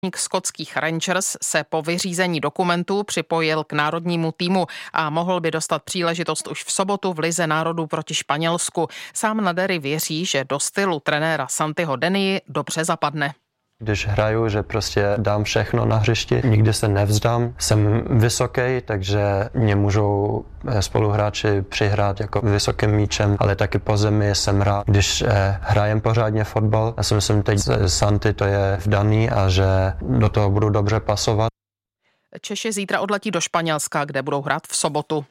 skotských Rangers se po vyřízení dokumentů připojil k národnímu týmu a mohl by dostat příležitost už v sobotu v Lize národů proti Španělsku. Sám Nadery věří, že do stylu trenéra Santiho Denii dobře zapadne. Když hraju, že prostě dám všechno na hřišti, nikdy se nevzdám. Jsem vysoký, takže mě můžou spoluhráči přihrát jako vysokým míčem, ale taky po zemi jsem rád, když hrajem pořádně fotbal. Já si myslím, teď Santi to je vdaný a že do toho budu dobře pasovat. Češi zítra odletí do Španělska, kde budou hrát v sobotu.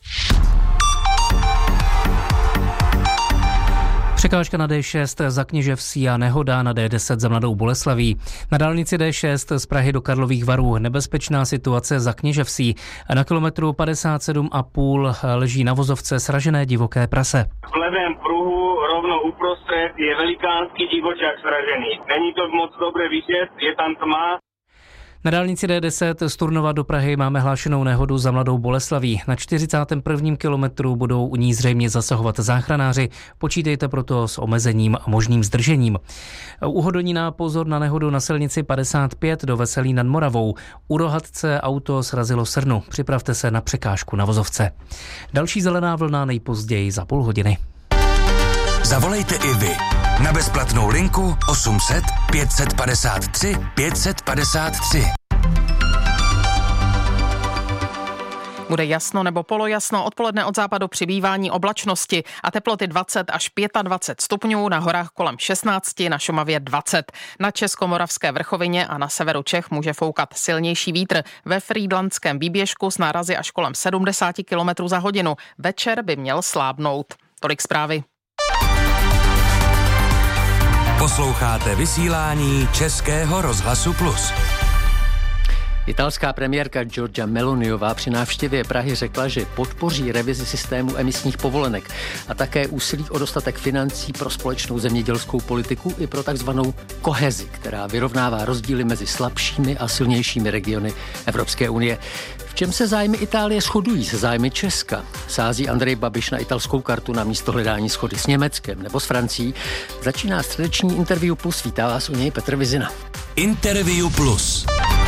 Překážka na D6 za Kněževsí a nehoda na D10 za Mladou Boleslaví. Na dálnici D6 z Prahy do Karlových Varů nebezpečná situace za Kněževsí. Na kilometru 57,5 leží na vozovce sražené divoké prase. V levém pruhu rovno uprostřed je velikánský divočák sražený. Není to moc dobře vidět, je tam tma. Na dálnici D10 z Turnova do Prahy máme hlášenou nehodu za Mladou Boleslaví. Na 41. kilometru budou u ní zřejmě zasahovat záchranáři. Počítejte proto s omezením a možným zdržením. U Hodonína pozor na nehodu na silnici 55 do Veselí nad Moravou. U Rohatce auto srazilo srnu. Připravte se na překážku na vozovce. Další zelená vlna nejpozději za půl hodiny. Zavolejte i vy na bezplatnou linku 800 553 553. Bude jasno nebo polojasno, odpoledne od západu přibývání oblačnosti a teploty 20 až 25 stupňů, na horách kolem 16, na Šumavě 20. Na Českomoravské vrchovině a na severu Čech může foukat silnější vítr. Ve Frýdlantském výběžku s nárazy až kolem 70 km za hodinu. Večer by měl slábnout. Tolik zprávy. Posloucháte vysílání Českého rozhlasu Plus. Italská premiérka Giorgia Meloniová při návštěvě Prahy řekla, že podpoří revizi systému emisních povolenek a také úsilí o dostatek financí pro společnou zemědělskou politiku i pro takzvanou kohezi, která vyrovnává rozdíly mezi slabšími a silnějšími regiony Evropské unie. V čem se zájmy Itálie shodují se zájmy Česka? Sází Andrej Babiš na italskou kartu na místo hledání shody s Německem nebo s Francií? Začíná středeční Interview Plus. Vítá vás u něj Petr Vizina. Interview Plus.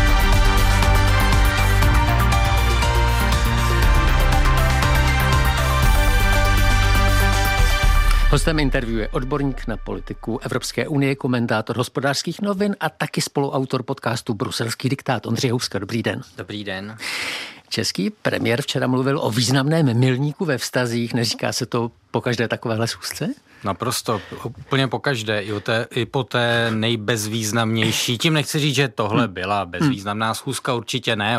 Hostem interview je odborník na politiku Evropské unie, komentátor Hospodářských novin a taky spoluautor podcastu Bruselský diktát Ondřej Houska. Dobrý den. Dobrý den. Český premiér včera mluvil o významném milníku ve vztazích. Neříká se to po každé takovéhle schůzce? Naprosto, úplně pokaždé, i po té nejbezvýznamnější. Tím nechci říct, že tohle byla bezvýznamná schůzka, určitě ne.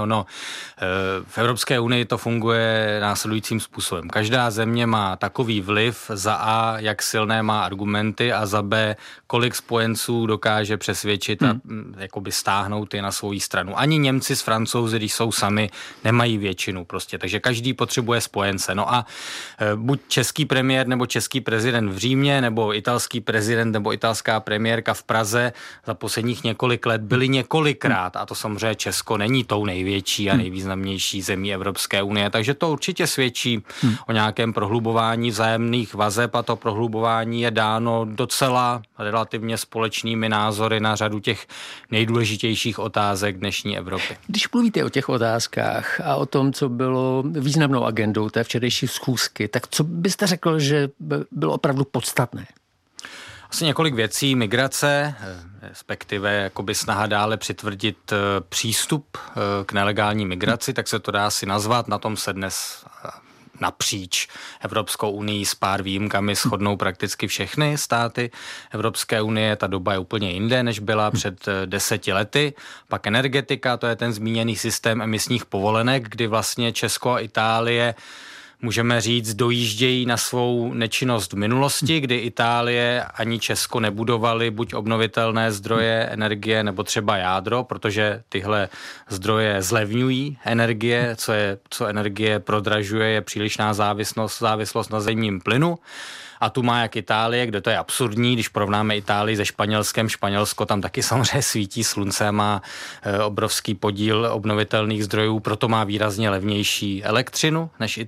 V Evropské unii to funguje následujícím způsobem. Každá země má takový vliv, za A, jak silné má argumenty, a za B, kolik spojenců dokáže přesvědčit a jakoby stáhnout je na svou stranu. Ani Němci s Francouzi, když jsou sami, nemají většinu prostě, takže každý potřebuje spojence. No a buď český premiér nebo český prezident v Římě, nebo italský prezident nebo italská premiérka v Praze za posledních několik let byli několikrát, a to samozřejmě Česko není tou největší a nejvýznamnější zemí Evropské unie, takže to určitě svědčí o nějakém prohlubování vzájemných vazeb, a to prohlubování je dáno docela relativně společnými názory na řadu těch nejdůležitějších otázek dnešní Evropy. Když mluvíte o těch otázkách a o tom, co bylo významnou agendou té včerejší schůzky, tak co byste řekl, že bylo opravdu podstatné? Asi několik věcí. Migrace, respektive jakoby snaha dále přitvrdit přístup k nelegální migraci, tak se to dá si nazvat. Na tom se dnes napříč Evropskou unii s pár výjimkami shodnou prakticky všechny státy Evropské unie. Ta doba je úplně jinde, než byla před 10 lety. Pak energetika, to je ten zmíněný systém emisních povolenek, kdy vlastně Česko a Itálie, můžeme říct, dojíždějí na svou nečinnost v minulosti, kdy Itálie ani Česko nebudovali buď obnovitelné zdroje energie nebo třeba jádro, protože tyhle zdroje zlevňují energie, co energie prodražuje, je přílišná závislost na zemním plynu. A tu má jak Itálie, kde to je absurdní, když porovnáme Itálii se Španělskem. Španělsko tam taky samozřejmě svítí slunce, má obrovský podíl obnovitelných zdrojů, proto má výrazně levnější elektřinu než Itálie.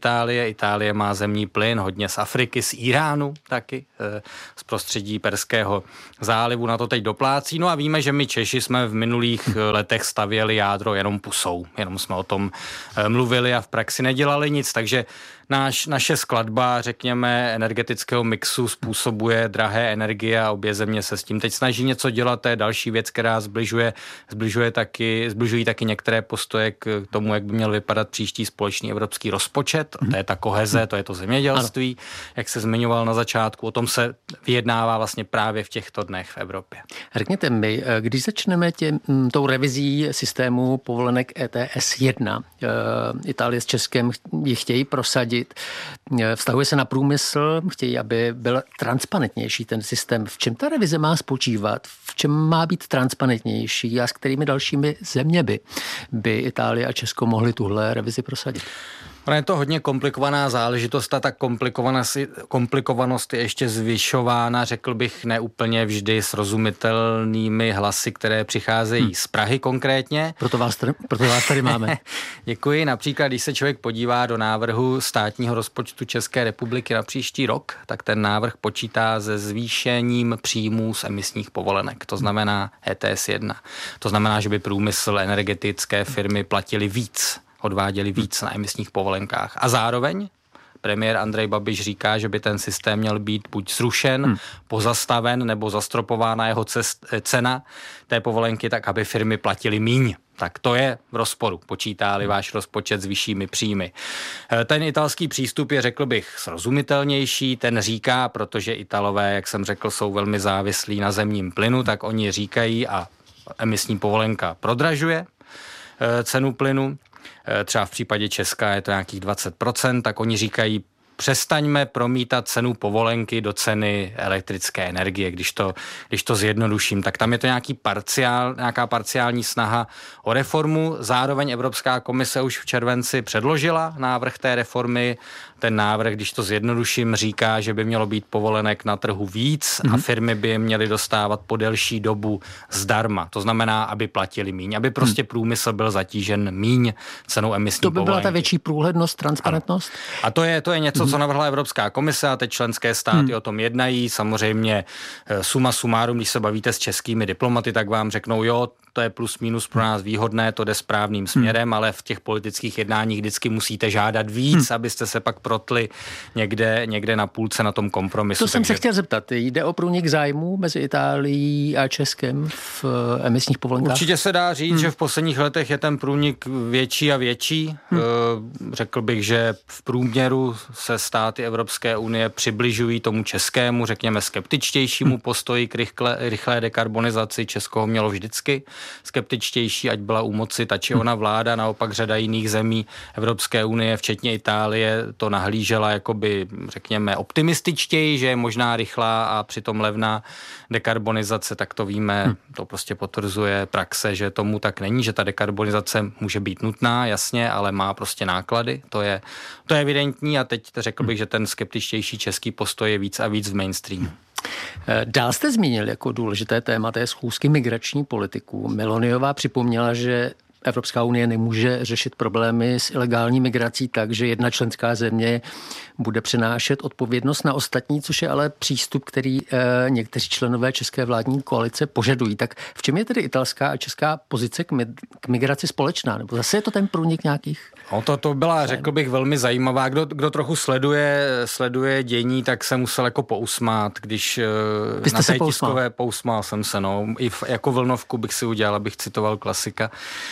Itálie má zemní plyn, hodně z Afriky, z Iránu taky, z prostředí Perského zálivu, na to teď doplácí. No a víme, že my Češi jsme v minulých letech stavěli jádro jenom pusou, jenom jsme o tom mluvili a v praxi nedělali nic, takže naše skladba, řekněme, energetického mixu způsobuje drahé energie a obě země se s tím teď snaží něco dělat. To je další věc, která zbližují taky některé postoje k tomu, jak by měl vypadat příští společný evropský rozpočet. To je ta koheze, to je to zemědělství, jak se zmiňoval na začátku. O tom se vyjednává vlastně právě v těchto dnech v Evropě. Řekněte mi, když začneme tou revizí systému povolenek ETS 1, Itálie s Českem ji chtějí prosadit, vztahuje se na průmysl, chtějí, aby byl transparentnější ten systém. V čem ta revize má spočívat? V čem má být transparentnější a s kterými dalšími zeměmi by Itálie a Česko mohly tuhle revizi prosadit? Ono je to hodně komplikovaná záležitost a ta komplikovanost je ještě zvyšována, řekl bych, neúplně vždy srozumitelnými hlasy, které přicházejí z Prahy konkrétně. Proto vás tady máme. Děkuji. Například, když se člověk podívá do návrhu státního rozpočtu České republiky na příští rok, tak ten návrh počítá se zvýšením příjmů z emisních povolenek. To znamená ETS 1. To znamená, že by průmysl, energetické firmy platili víc, odváděli víc na emisních povolenkách. A zároveň premiér Andrej Babiš říká, že by ten systém měl být buď zrušen, pozastaven nebo zastropována jeho cena té povolenky tak, aby firmy platily míň. Tak to je v rozporu, počítá-li váš rozpočet s vyššími příjmy. Ten italský přístup je, řekl bych, srozumitelnější. Ten říká, protože Italové, jak jsem řekl, jsou velmi závislí na zemním plynu, tak oni říkají a emisní povolenka prodražuje cenu plynu. Třeba v případě Česka je to nějakých 20%, tak oni říkají, přestaňme promítat cenu povolenky do ceny elektrické energie, když to zjednoduším, tak tam je to nějaká parciální snaha o reformu. Zároveň Evropská komise už v červenci předložila návrh té reformy. Ten návrh, když to zjednoduším, říká, že by mělo být povolenek na trhu víc a firmy by je měly dostávat po delší dobu zdarma. To znamená, aby platili míň, aby prostě průmysl byl zatížen míň cenou emisní povolenky. To by byla ta větší průhlednost, transparentnost? A to je něco, co navrhla Evropská komise a teď členské státy o tom jednají. Samozřejmě suma sumárum, když se bavíte s českými diplomaty, tak vám řeknou, jo, to je plus minus pro nás výhodné, to jde správným směrem, ale v těch politických jednáních vždycky musíte žádat víc, abyste se pak protli někde na půlce na tom kompromisu. To jsem se chtěl zeptat. Jde o průnik zájmů mezi Itálií a Českem v emisních povolenkách? Určitě se dá říct, že v posledních letech je ten průnik větší a větší. Řekl bych, že v průměru se státy Evropské unie přibližují tomu českému, řekněme skeptičtějšímu postoji k rychlé dekarbonizaci. Česko ho mělo vždycky skeptičtější, ať byla u moci ta či ona vláda, naopak řada jiných zemí Evropské unie, včetně Itálie, to nahlížela jakoby, řekněme, optimističtěji, že je možná rychlá a přitom levná dekarbonizace, tak to víme, to prostě potvrzuje praxe, že tomu tak není, že ta dekarbonizace může být nutná, jasně, ale má prostě náklady, to je evidentní a teď řekl bych, že ten skeptičtější český postoj je víc a víc v mainstreamu. Dál jste zmínil jako důležité téma té schůzky migrační politiků. Meloniová připomněla, že Evropská unie nemůže řešit problémy s ilegální migrací tak, že jedna členská země bude přenášet odpovědnost na ostatní, což je ale přístup, který někteří členové české vládní koalice požadují. Tak v čem je tedy italská a česká pozice k migraci společná? Nebo zase je to ten průnik nějakých? To byla, řekl bych, velmi zajímavá. Kdo trochu sleduje dění, tak se musel jako pousmát, když na té tiskové pousmál jsem se, I jako vlnovku bych si udělal, abych citoval klasika.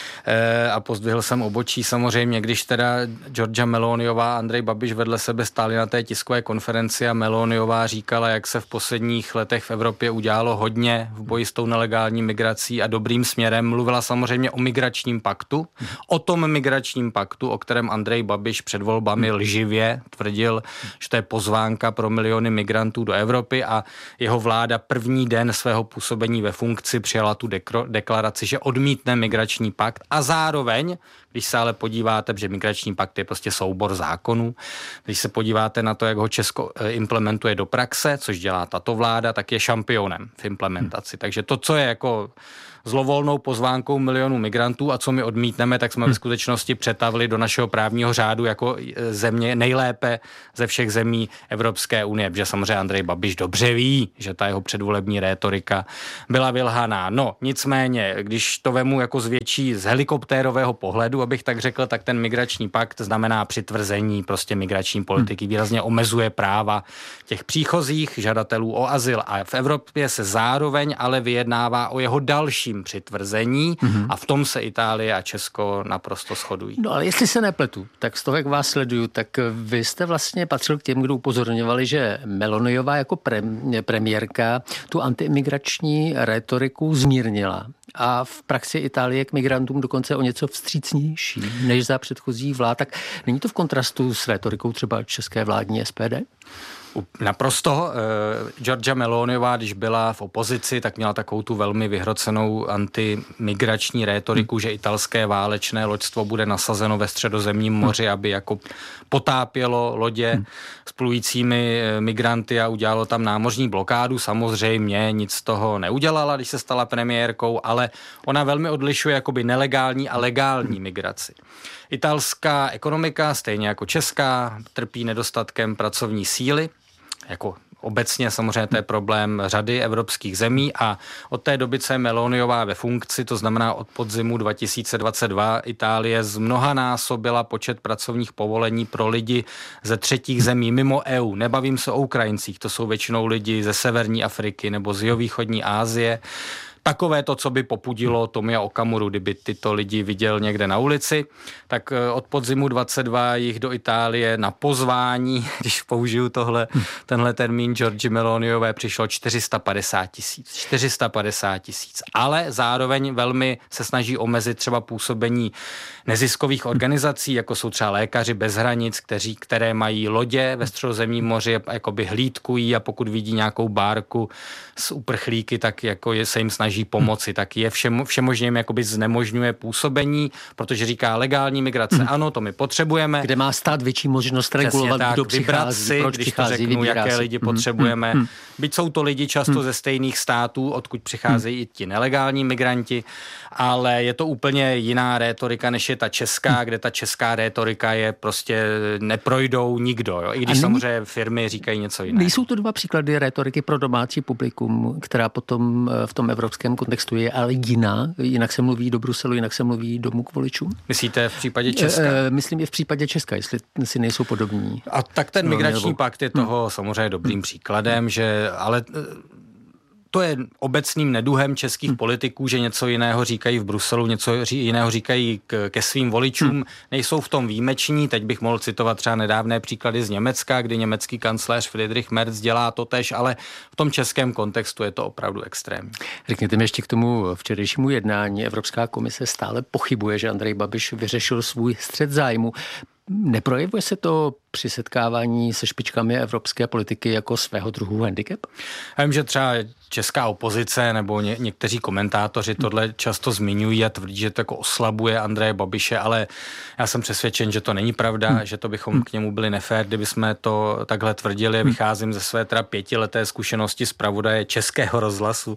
A pozdvihl jsem obočí samozřejmě, když teda Giorgia Meloniová a Andrej Babiš vedle sebe stáli na té tiskové konferenci a Meloniová říkala, jak se v posledních letech v Evropě udělalo hodně v boji s tou nelegální migrací a dobrým směrem. Mluvila samozřejmě o migračním paktu, o tom migračním paktu, o kterém Andrej Babiš před volbami lživě tvrdil, že to je pozvánka pro miliony migrantů do Evropy a jeho vláda první den svého působení ve funkci přijala tu deklaraci, že odmítne migrační pakt a zároveň, když se ale podíváte, že migrační pakt je prostě soubor zákonů, když se podíváte na to, jak ho Česko implementuje do praxe, což dělá tato vláda, tak je šampionem v implementaci. Takže to, co je jako zlovolnou pozvánkou milionů migrantů a co my odmítneme, tak jsme ve skutečnosti přetavili do našeho právního řádu jako země nejlépe ze všech zemí Evropské unie, protože samozřejmě Andrej Babiš dobře ví, že ta jeho předvolební rétorika byla vylhaná. No, nicméně, když to vemu jako z helikoptérového pohledu, abych tak řekl, tak ten migrační pakt znamená přitvrzení prostě migrační politiky, výrazně omezuje práva těch příchozích žadatelů o azyl a v Evropě se zároveň ale vyjednává o jeho dalším přitvrzení a v tom se Itálie a Česko naprosto shodují. No ale jestli se nepletu, tak z toho, jak vás sleduju, tak vy jste vlastně patřil k těm, kdo upozorňovali, že Meloniová jako premiérka tu antiimigrační rétoriku zmírnila a v praxi Itálie k migrantům dokonce o něco vstřícnější než za předchozí vlád. Tak není to v kontrastu s rétorikou třeba české vládní SPD? Naprosto. Giorgia Meloniová, když byla v opozici, tak měla takovou tu velmi vyhrocenou antimigrační rétoriku, že italské válečné loďstvo bude nasazeno ve Středozemním moři, aby jako potápělo lodě s plujícími migranty a udělalo tam námořní blokádu. Samozřejmě nic z toho neudělala, když se stala premiérkou, ale ona velmi odlišuje jakoby nelegální a legální migraci. Italská ekonomika, stejně jako česká, trpí nedostatkem pracovní síly, jako obecně samozřejmě to je problém řady evropských zemí a od té doby, co je Meloniová ve funkci, to znamená od podzimu 2022, Itálie zmnohanásobila počet pracovních povolení pro lidi ze třetích zemí mimo EU. Nebavím se o Ukrajincích, to jsou většinou lidi ze severní Afriky nebo z jihovýchodní Asie. Takové to, co by popudilo Tomia Okamuru, kdyby tyto lidi viděl někde na ulici, tak od podzimu 22 jich do Itálie na pozvání, když použiju tenhle termín Giorgie Meloniové, přišlo 450 tisíc. Ale zároveň velmi se snaží omezit třeba působení neziskových organizací, jako jsou třeba Lékaři bez hranic, které mají lodě ve Středozemním moři, jakoby hlídkují a pokud vidí nějakou bárku s uprchlíky, tak jako se jim snaží pomoci, tak je všemožným jakoby znemožňuje působení, protože říká legální migrace, ano, to my potřebujeme. Kde má stát větší možnost regulovat, tak, kdo přichází, proč když přichází, to řeknu, jaké lidi potřebujeme. Byť jsou to lidi často ze stejných států, odkud přicházejí i ti nelegální migranti, ale je to úplně jiná rétorika, než je ta česká, kde ta česká rétorika je prostě neprojdou nikdo, jo? I když samozřejmě firmy říkají něco jiného. Nejsou to dva příklady rétoriky pro domácí publikum, která potom v tom evropském kontextu je ale jiná. Jinak se mluví do Bruselu, jinak se mluví domů k voličům. Myslíte v případě Česka? Myslím je v případě Česka, jestli si nejsou podobní. A tak ten migrační pakt je toho samozřejmě dobrým příkladem, že ale to je obecným neduhem českých politiků, že něco jiného říkají v Bruselu, něco jiného říkají ke svým voličům. Nejsou v tom výjimeční. Teď bych mohl citovat třeba nedávné příklady z Německa, kdy německý kancléř Friedrich Merz dělá to též, ale v tom českém kontextu je to opravdu extrémní. Řekněte mi ještě k tomu včerejšímu jednání. Evropská komise stále pochybuje, že Andrej Babiš vyřešil svůj střet zájmu. Neprojevuje se to při setkávání se špičkami evropské politiky jako svého druhu handicap? Já vím, že třeba česká opozice nebo někteří komentátoři tohle často zmiňují a tvrdí, že to jako oslabuje Andreje Babiše, ale já jsem přesvědčen, že to není pravda, že to bychom k němu byli nefér, kdyby jsme to takhle tvrdili. Vycházím ze své teda 5leté zkušenosti zpravodaje Českého rozhlasu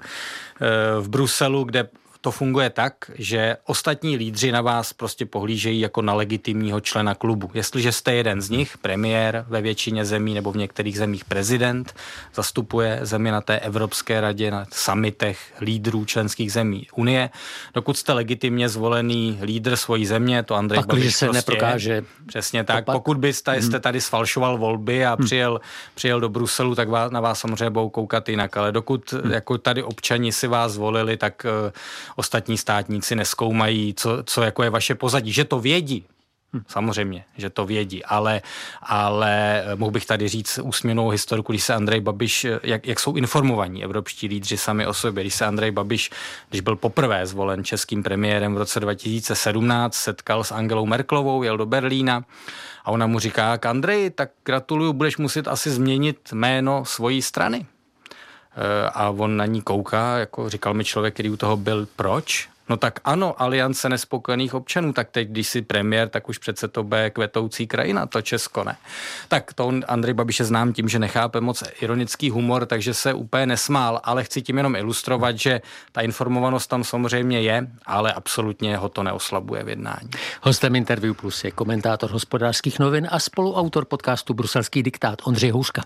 v Bruselu, kde to funguje tak, že ostatní lídři na vás prostě pohlížejí jako na legitimního člena klubu. Jestliže jste jeden z nich, premiér ve většině zemí nebo v některých zemích prezident, zastupuje zemi na té Evropské radě, na summitech lídrů členských zemí Unie. Dokud jste legitimně zvolený lídr svojí země, to Andrej Babiš se neprokáže. Přesně tak. Pokud byste tady sfalšoval volby a přijel do Bruselu, tak na vás samozřejmě budou koukat jinak. Ale dokud jako tady občani si vás zvolili, tak ostatní státníci nezkoumají, co jako je vaše pozadí. Že to vědí, samozřejmě, že to vědí, ale mohl bych tady říct úsměvnou historku, když se Andrej Babiš, jak jsou informovaní evropští lídři sami o sobě, když se Andrej Babiš, když byl poprvé zvolen českým premiérem v roce 2017, setkal s Angelou Merkelovou, jel do Berlína a ona mu říká, Andrej, tak gratuluju, budeš muset asi změnit jméno svojí strany. A on na ní kouká, jako říkal mi člověk, který u toho byl, proč? No tak ano, Aliance nespokojených občanů, tak teď, když jsi premiér, tak už přece to bude kvetoucí krajina, to Česko ne. Tak to Andrej Babiše znám tím, že nechápe moc ironický humor, takže se úplně nesmál, ale chci tím jenom ilustrovat, že ta informovanost tam samozřejmě je, ale absolutně ho to neoslabuje v jednání. Hostem Interview Plus je komentátor Hospodářských novin a spoluautor podcastu Bruselský diktát Ondřej Houška.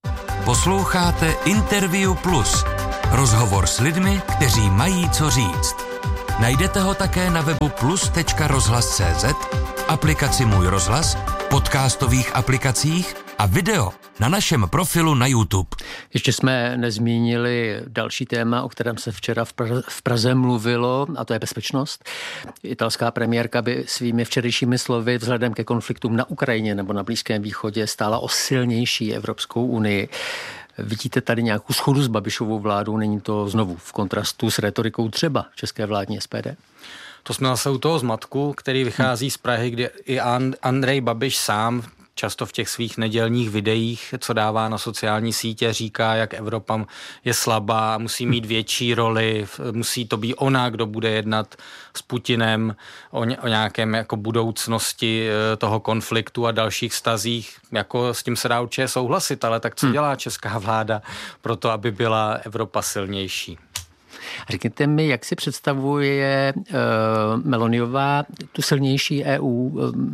Posloucháte Interview Plus. Rozhovor s lidmi, kteří mají co říct. Najdete ho také na webu plus.rozhlas.cz, aplikaci Můj rozhlas, podcastových aplikacích a video na našem profilu na YouTube. Ještě jsme nezmínili další téma, o kterém se včera v Praze mluvilo, a to je bezpečnost. Italská premiérka by svými včerejšími slovy vzhledem ke konfliktům na Ukrajině nebo na Blízkém východě stála o silnější Evropskou unii. Vidíte tady nějakou shodu s Babišovou vládou? Není to znovu v kontrastu s retorikou třeba české vládní SPD? To jsme zase u toho zmatku, který vychází z Prahy, kde i Andrej Babiš sám často v těch svých nedělních videích, co dává na sociální sítě, říká, jak Evropa je slabá, musí mít větší roli, musí to být ona, kdo bude jednat s Putinem o nějakém jako budoucnosti toho konfliktu a dalších vztazích. Jako s tím se dá určitě souhlasit, ale tak co dělá česká vláda pro to, aby byla Evropa silnější? Řekněte mi, jak si představuje Meloniová tu silnější EU?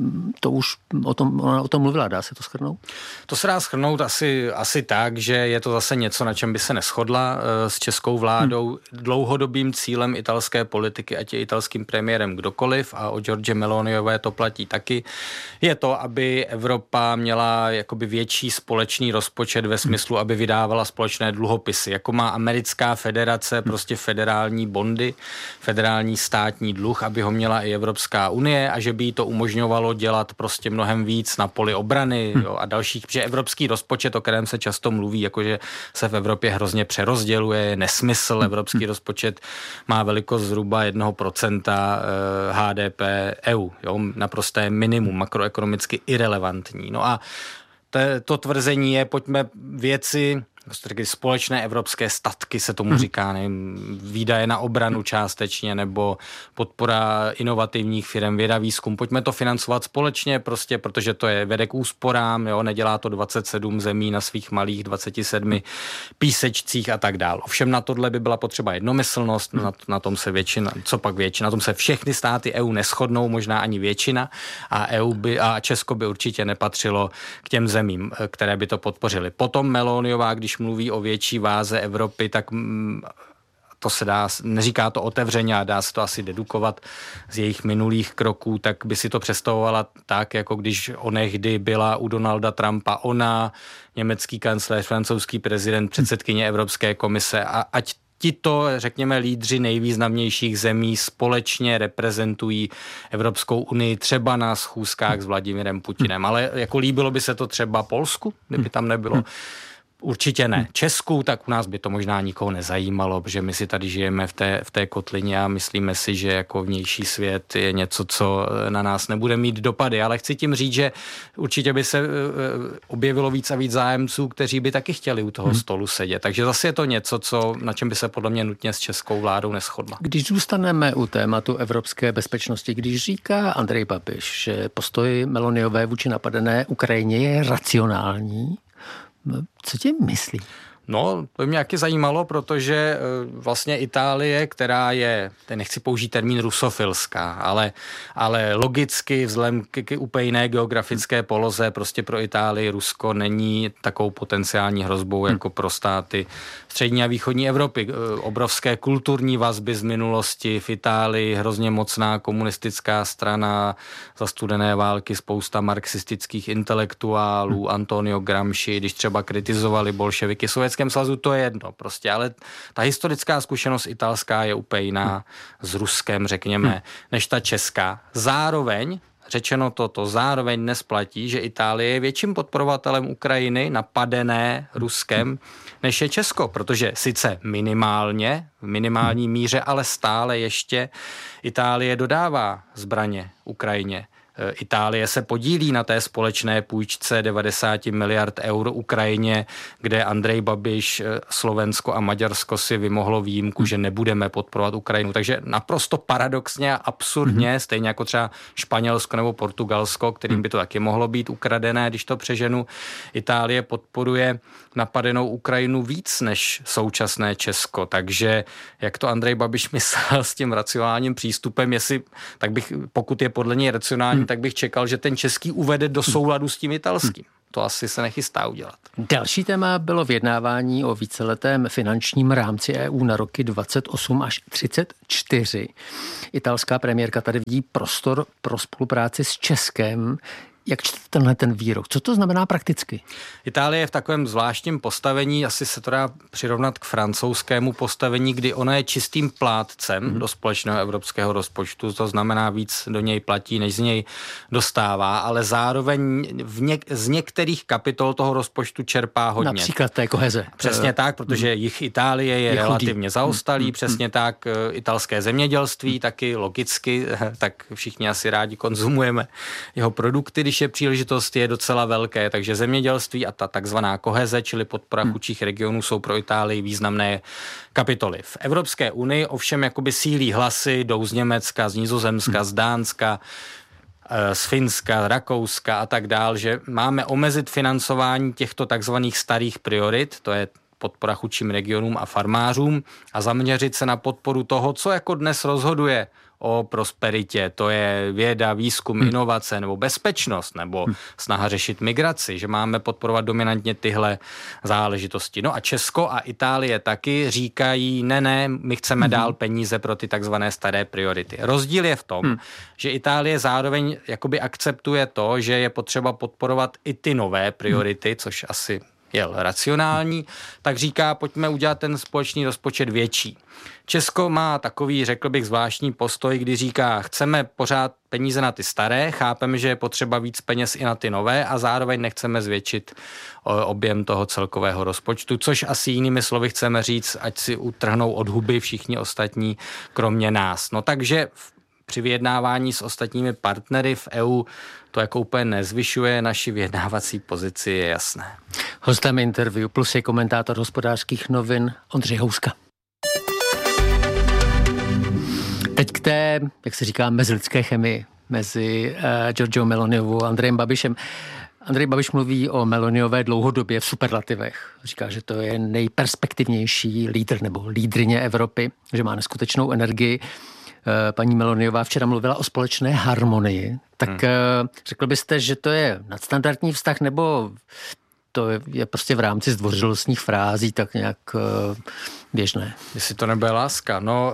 To už ona o tom mluvila, dá se to shrnout? To se dá shrnout asi tak, že je to zase něco, na čem by se neshodla s českou vládou. Dlouhodobým cílem italské politiky, ať je italským premiérem kdokoliv, a o Giorgie Meloniové to platí taky, je to, aby Evropa měla jakoby větší společný rozpočet ve smyslu, aby vydávala společné dluhopisy. Jako má americká federace, prostě federální bondy, federální státní dluh, aby ho měla i Evropská unie a že by jí to umožňovalo dělat prostě mnohem víc na poli obrany a dalších, že evropský rozpočet, o kterém se často mluví, jakože se v Evropě hrozně přerozděluje, je nesmysl. Evropský rozpočet má velikost zhruba 1% HDP EU, jo, naprosté minimum, makroekonomicky irelevantní. No a to tvrzení je, pojďme věci, společné evropské statky se tomu říká, nevím, výdaje na obranu částečně nebo podpora inovativních firm, věda, výzkum. Pojďme to financovat společně, prostě, protože to vede k úsporám, jo, nedělá to 27 zemí na svých malých 27 písečcích a tak dál. Ovšem na tohle by byla potřeba jednomyslnost, na tom se na tom se všechny státy EU neshodnou, možná ani většina, a Česko by určitě nepatřilo k těm zemím, které by to podpořily. Potom Meloniová, když mluví o větší váze Evropy, tak to se dá, neříká to otevřeně a dá se to asi dedukovat z jejich minulých kroků, tak by si to představovala tak, jako když onehdy byla u Donalda Trumpa ona, německý kancléř, francouzský prezident, předsedkyně Evropské komise, a ať tito, řekněme, lídři nejvýznamnějších zemí společně reprezentují Evropskou unii třeba na schůzkách s Vladimirem Putinem. Ale jako líbilo by se to třeba Polsku, kdyby tam nebylo? Určitě ne. Česku, tak u nás by to možná nikoho nezajímalo, protože my si tady žijeme v té kotlině a myslíme si, že jako vnější svět je něco, co na nás nebude mít dopady. Ale chci tím říct, že určitě by se objevilo víc a víc zájemců, kteří by taky chtěli u toho stolu sedět. Takže zase je to něco, na čem by se podle mě nutně s českou vládou neshodla. Když zůstaneme u tématu evropské bezpečnosti, když říká Andrej Babiš, že postoj Meloniové vůči napadené Ukrajině je racionální, co tím myslí? No, to by mě taky zajímalo, protože vlastně Itálie, která je, nechci použít termín rusofilská, ale logicky vzhledem k úplně jiné geografické poloze, prostě pro Itálii Rusko není takovou potenciální hrozbou jako pro státy střední a východní Evropy. Obrovské kulturní vazby z minulosti v Itálii, hrozně mocná komunistická strana za studené války, spousta marxistických intelektuálů, Antonio Gramsci, když třeba kritizovali bolševiky Sovětském svazu, to je jedno prostě, ale ta historická zkušenost italská je úplně jiná s Ruskem, řekněme, než ta česká. Zároveň zároveň dnes platí, že Itálie je větším podporovatelem Ukrajiny napadené Ruskem, než je Česko, protože sice v minimální míře, ale stále ještě Itálie dodává zbraně Ukrajině. Itálie se podílí na té společné půjčce 90 miliard eur Ukrajině, kde Andrej Babiš, Slovensko a Maďarsko si vymohlo výjimku, že nebudeme podporovat Ukrajinu. Takže naprosto paradoxně a absurdně, stejně jako třeba Španělsko nebo Portugalsko, kterým by to taky mohlo být ukradené, když to přeženu, Itálie podporuje napadenou Ukrajinu víc než současné Česko. Takže jak to Andrej Babiš myslel s tím racionálním přístupem, pokud je podle něj racionální, tak bych čekal, že ten český uvede do souladu s tím italským. To asi se nechystá udělat. Další téma bylo vyjednávání o víceletém finančním rámci EU na roky 28 až 34. Italská premiérka tady vidí prostor pro spolupráci s Českem. Jak čtete ten výrok? Co to znamená prakticky? Itálie je v takovém zvláštním postavení, asi se to dá přirovnat k francouzskému postavení, kdy ona je čistým plátcem do společného evropského rozpočtu, to znamená víc do něj platí, než z něj dostává, ale zároveň z některých kapitol toho rozpočtu čerpá hodně. Například té koheze. Přesně tak, protože jich Itálie je relativně zaostalý, přesně tak, italské zemědělství taky logicky, tak všichni asi rádi konzumujeme jeho produkty, když je příležitost, je docela velké, takže zemědělství a ta takzvaná koheze, čili podpora chudších regionů, jsou pro Itálii významné kapitoly. V Evropské unii ovšem jakoby sílí hlasy, jdou z Německa, z Nizozemska, z Dánska, z Finska, Rakouska a tak dál, že máme omezit financování těchto takzvaných starých priorit, to je podpora chudším regionům a farmářům, a zaměřit se na podporu toho, co jako dnes rozhoduje o prosperitě, to je věda, výzkum, inovace nebo bezpečnost nebo snaha řešit migraci, že máme podporovat dominantně tyhle záležitosti. No a Česko a Itálie taky říkají, ne, my chceme dál peníze pro ty takzvané staré priority. Rozdíl je v tom, že Itálie zároveň jakoby akceptuje to, že je potřeba podporovat i ty nové priority, což asi je racionální, tak říká, pojďme udělat ten společný rozpočet větší. Česko má takový, řekl bych, zvláštní postoj, kdy říká, chceme pořád peníze na ty staré, chápeme, že je potřeba víc peněz i na ty nové a zároveň nechceme zvětšit objem toho celkového rozpočtu, což asi jinými slovy chceme říct, ať si utrhnou od huby všichni ostatní, kromě nás. No takže při vyjednávání s ostatními partnery v EU to jako úplně nezvyšuje naši vyjednávací pozici, je jasné. Hostem Interview Plus je komentátor Hospodářských novin Ondřej Houska. Teď k té, jak se říká, mezilidské chemii mezi Giorgiou Meloniovou a Andrejem Babišem. Andrej Babiš mluví o Meloniové dlouhodobě v superlativech. Říká, že to je nejperspektivnější lídr nebo lídryně Evropy, že má neskutečnou energii. Paní Meloniová včera mluvila o společné harmonii. Tak řekl byste, že to je nadstandardní vztah, nebo to je prostě v rámci zdvořilostních frází tak nějak běžné? Jestli to nebude láska. No,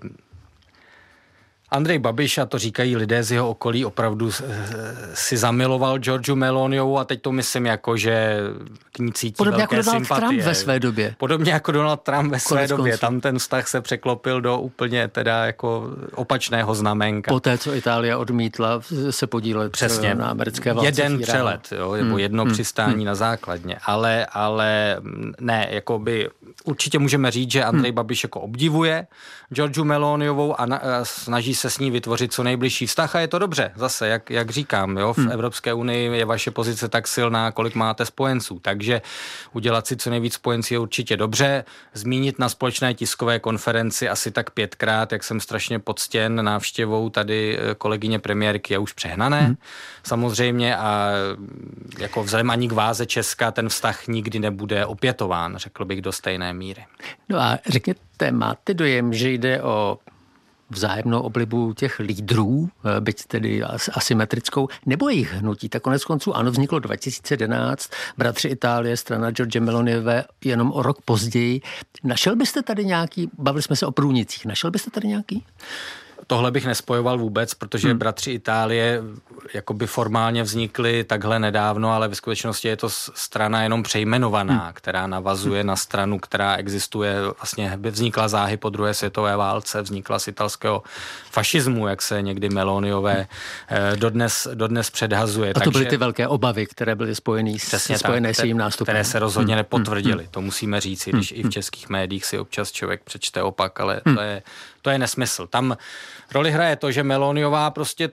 Andrej Babiš, a to říkají lidé z jeho okolí, opravdu si zamiloval Giorgiu Meloniovou a teď to myslím jako, že k ní cítí podobně velké jako sympatie. Donald Trump ve své době. Podobně jako Donald Trump ve své době. Tam ten vztah se překlopil do úplně teda jako opačného znamenka. Poté, co Itálie odmítla se podílet přesně na americké válce. Jeden přelet, jo, nebo jedno přistání na základně. Ale ne, jakoby určitě můžeme říct, že Andrej Babiš jako obdivuje Giorgiu Meloniovou a snaží se s ní vytvořit co nejbližší vztah a je to dobře. Zase, jak říkám, jo, v Evropské unii je vaše pozice tak silná, kolik máte spojenců. Takže udělat si co nejvíc spojencí je určitě dobře. Zmínit na společné tiskové konferenci asi tak 5krát, jak jsem strašně poctěn návštěvou tady kolegyně premiérky, je už přehnané. Samozřejmě a jako vzhledem ani k váze Česka ten vztah nikdy nebude opětován, řekl bych do stejné míry. No a řekněte, máte dojem, že jde o vzájemnou oblibu těch lídrů, byť tedy asymetrickou, nebo jejich hnutí? Tak konec konců ano, vzniklo 2011, bratři Itálie, strana Giorgie Meloniové jenom o rok později. Našel byste tady nějaký, bavili jsme se o průnicích, našel byste tady nějaký? Tohle bych nespojoval vůbec, protože bratři Itálie jakoby formálně vznikly takhle nedávno, ale ve skutečnosti je to strana jenom přejmenovaná, která navazuje na stranu, která existuje, vlastně vznikla záhy po druhé světové válce, vznikla z italského fašismu, jak se někdy Meloniové dodnes předhazuje. A to byly ty velké obavy, které byly spojené s jejím nástupem. Které se rozhodně nepotvrdily, to musíme říct, když i v českých médiích si občas člověk přečte opak, ale to je nesmysl. Tam roli hraje to, že Meloniová prostě to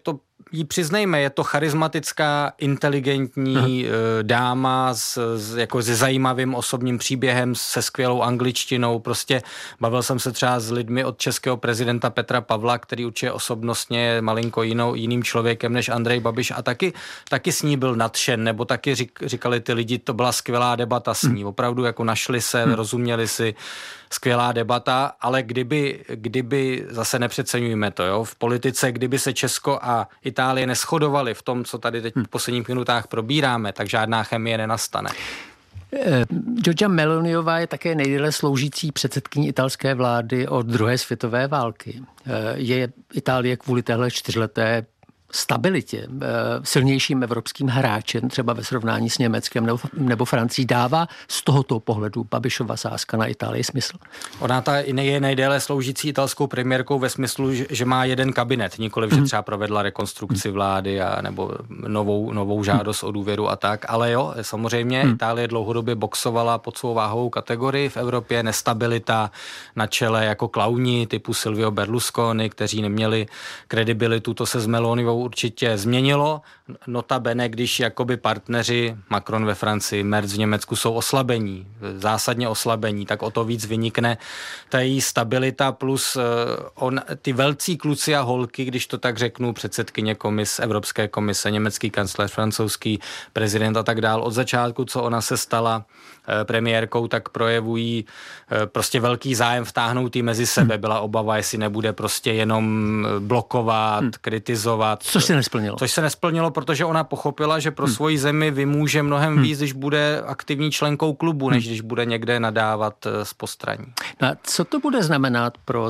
jí přiznejme, je to charismatická, inteligentní dáma jako se zajímavým osobním příběhem, se skvělou angličtinou. Prostě bavil jsem se třeba s lidmi od českého prezidenta Petra Pavla, který určitě osobnostně je malinko jiným člověkem než Andrej Babiš a taky s ní byl nadšen, nebo taky říkali ty lidi, to byla skvělá debata s ní. Opravdu jako našli se, rozuměli si, skvělá debata, ale kdyby zase nepřeceňujeme to, jo, v politice, kdyby se Česko a Itálie neshodovali v tom, co tady teď v posledních minutách probíráme, tak žádná chemie nenastane. Giorgia Meloniová je také nejdéle sloužící předsedkyní italské vlády od druhé světové války. Je Itálie kvůli téhle 4leté stabilitě silnějším evropským hráčem, třeba ve srovnání s Německem nebo Francií, dává z tohoto pohledu Babišova sázka na Itálii smysl? Ona je nejdéle sloužící italskou premiérkou ve smyslu, že má jeden kabinet, nikoliv, že třeba provedla rekonstrukci vlády a nebo novou žádost o důvěru a tak, ale jo, samozřejmě Itálie dlouhodobě boxovala pod svou váhovou kategorii v Evropě, nestabilita na čele jako klauni typu Silvio Berlusconi, kteří neměli kredibilitu, to se s Meloniovou určitě změnilo. Notabene, když jakoby partneři Macron ve Francii, Merz v Německu jsou oslabení, zásadně oslabení, tak o to víc vynikne ta její stabilita plus ty velcí kluci a holky, když to tak řeknu, předsedkyně Evropské komise, německý kancléř, francouzský prezident a tak dál. Od začátku, co ona se stala premiérkou, tak projevují prostě velký zájem vtáhnout jí mezi sebe. Byla obava, jestli nebude prostě jenom blokovat, kritizovat. Což se nesplnilo. Což se nesplnilo, protože ona pochopila, že pro svoji zemi vymůže mnohem víc, když bude aktivní členkou klubu, než když bude někde nadávat z postraní. No a co to bude znamenat pro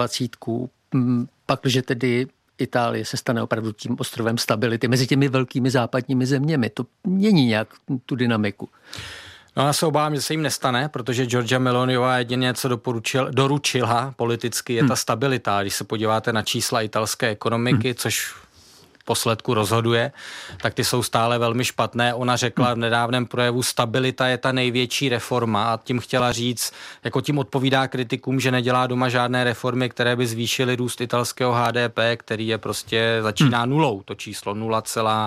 27, pakliže tedy Itálie se stane opravdu tím ostrovem stability mezi těmi velkými západními zeměmi? To mění nějak tu dynamiku. No já se obávám, že se jim nestane, protože Giorgia Meloniová jedině, co doručila politicky, je ta stabilita. Když se podíváte na čísla italské ekonomiky, což posledku rozhoduje, tak ty jsou stále velmi špatné. Ona řekla v nedávném projevu, stabilita je ta největší reforma a tím chtěla říct, jako tím odpovídá kritikům, že nedělá doma žádné reformy, které by zvýšily růst italského HDP, který je prostě začíná nulou, to číslo 0,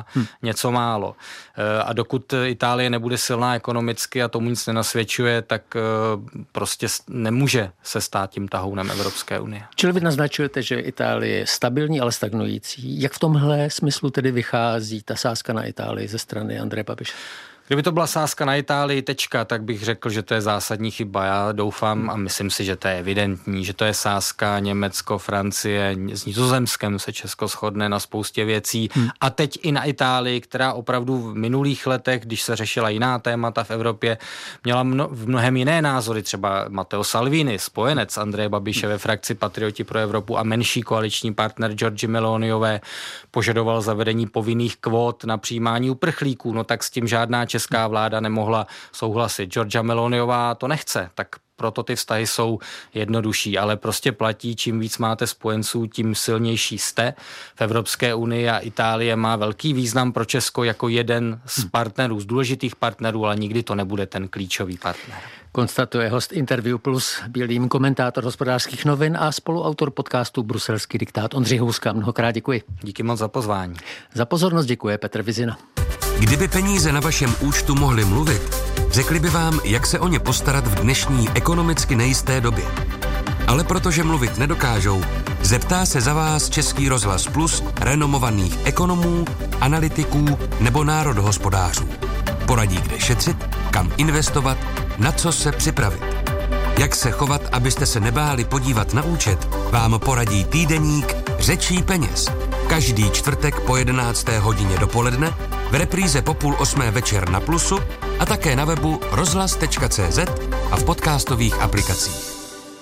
něco málo. A dokud Itálie nebude silná ekonomicky a tomu nic nenasvědčuje, tak prostě nemůže se stát tím tahounem Evropské unie. Čili vy naznačujete, že Itálie je stabilní, ale stagnující. Jak v tomhle smyslu tedy vychází ta sázka na Itálii ze strany Andreje Babiše? Kdyby to byla sázka na Itálii, tak bych řekl, že to je zásadní chyba. Já doufám a myslím si, že to je evidentní, že to je sázka Německo, Francie, s Nizozemskem se Česko shodne na spoustě věcí. A teď i na Itálii, která opravdu v minulých letech, když se řešila jiná témata v Evropě, měla v mnohem jiné názory. Třeba Matteo Salvini, spojenec Andreje Babiše ve frakci Patrioti pro Evropu a menší koaliční partner Giorgie Meloniové požadoval zavedení povinných kvót na přijímání uprchlíků. No tak s tím žádná česká vláda nemohla souhlasit. Giorgia Meloniová to nechce, tak proto ty vztahy jsou jednodušší, ale prostě platí, čím víc máte spojenců, tím silnější jste v Evropské unii a Itálie má velký význam pro Česko jako jeden z partnerů, z důležitých partnerů, ale nikdy to nebude ten klíčový partner. Konstatuje host Interview Plus, Bílým, komentátor Hospodářských novin a spoluautor podcastu Bruselský diktát Ondřej Houska. Mnohokrát děkuji. Díky moc za pozvání. Za pozornost děkuje Petr Vizina. Kdyby peníze na vašem účtu mohly mluvit, řekli by vám, jak se o ně postarat v dnešní ekonomicky nejisté době. Ale protože mluvit nedokážou, zeptá se za vás Český rozhlas Plus renomovaných ekonomů, analytiků nebo národohospodářů. Poradí, kde šetřit, kam investovat, na co se připravit. Jak se chovat, abyste se nebáli podívat na účet, vám poradí týdeník Řečí peněz. Každý čtvrtek po 11. hodině dopoledne, v repríze po 7:30 večer na Plusu a také na webu rozhlas.cz a v podcastových aplikacích.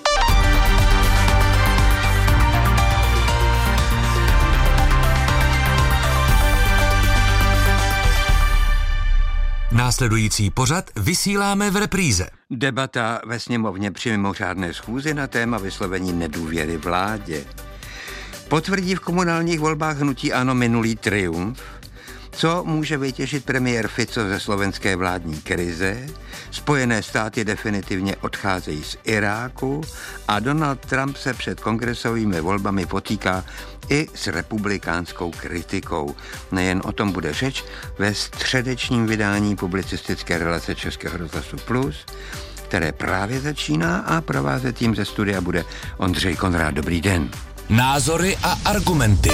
Následující pořad vysíláme v repríze. Debata ve sněmovně při mimořádné schůzi na téma vyslovení nedůvěry vládě. Potvrdí v komunálních volbách hnutí ANO minulý triumf? Co může vytěžit premiér Fico ze slovenské vládní krize? Spojené státy definitivně odcházejí z Iráku a Donald Trump se před kongresovými volbami potýká i s republikánskou kritikou. Nejen o tom bude řeč ve středečním vydání publicistické relace Českého rozhlasu Plus, které právě začíná, a provázet tím ze studia bude Ondřej Konrád. Dobrý den. Názory a argumenty.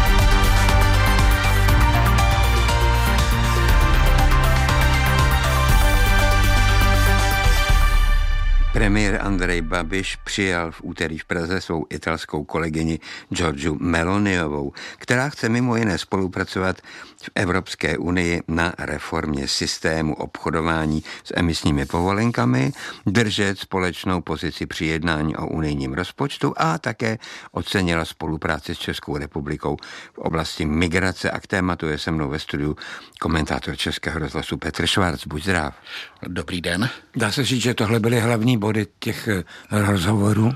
Premiér Andrej Babiš přijal v úterý v Praze svou italskou kolegyni Giorgiu Meloniovou, která chce mimo jiné spolupracovat v Evropské unii na reformě systému obchodování s emisními povolenkami, držet společnou pozici při jednání o unijním rozpočtu a také ocenila spolupráci s Českou republikou v oblasti migrace. A k tématu je se mnou ve studiu komentátor Českého rozhlasu Petr Švarc. Buď zdrav. Dobrý den. Dá se říct, že tohle byly hlavní body těch rozhovorů?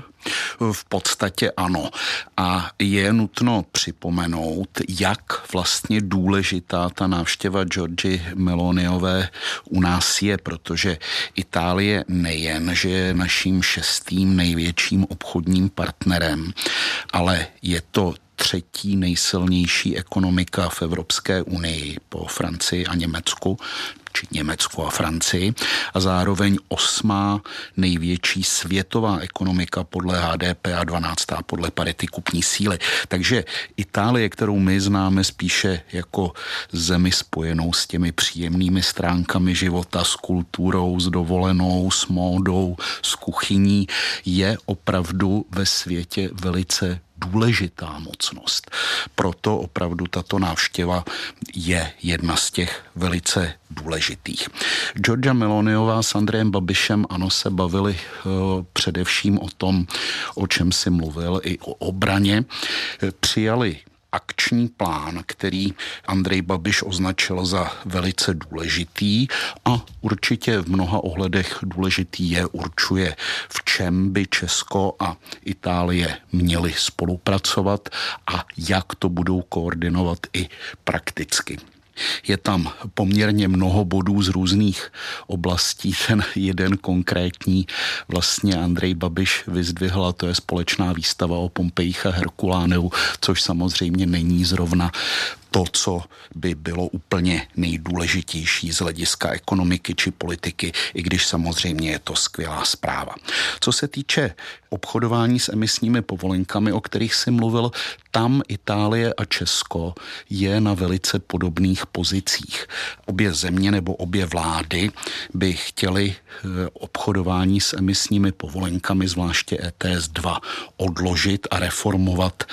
V podstatě ano. A je nutno připomenout, jak vlastně důležitá ta návštěva Giorgie Meloniové u nás je, protože Itálie nejen, že je naším 6. největším obchodním partnerem, ale je to 3. nejsilnější ekonomika v Evropské unii po Francii a Německu, či Německu a Francii, a zároveň 8. největší světová ekonomika podle HDP a 12. podle parity kupní síly. Takže Itálie, kterou my známe spíše jako zemi spojenou s těmi příjemnými stránkami života, s kulturou, s dovolenou, s módou, s kuchyní, je opravdu ve světě velice důležitá mocnost. Proto opravdu tato návštěva je jedna z těch velice důležitých. Giorgia Meloniová s Andrejem Babišem ano se bavili především o tom, o čem si mluvil, i o obraně. Přijali akční plán, který Andrej Babiš označil za velice důležitý a určitě v mnoha ohledech důležitý je, určuje, v čem by Česko a Itálie měly spolupracovat a jak to budou koordinovat i prakticky. Je tam poměrně mnoho bodů z různých oblastí. Ten jeden konkrétní vlastně Andrej Babiš vyzdvihl, a to je společná výstava o Pompejích a Herkuláneu, což samozřejmě není zrovna to, co by bylo úplně nejdůležitější z hlediska ekonomiky či politiky, i když samozřejmě je to skvělá zpráva. Co se týče obchodování s emisními povolenkami, o kterých si mluvil, tam Itálie a Česko je na velice podobných pozicích. Obě země nebo obě vlády by chtěly obchodování s emisními povolenkami, zvláště ETS 2, odložit a reformovat.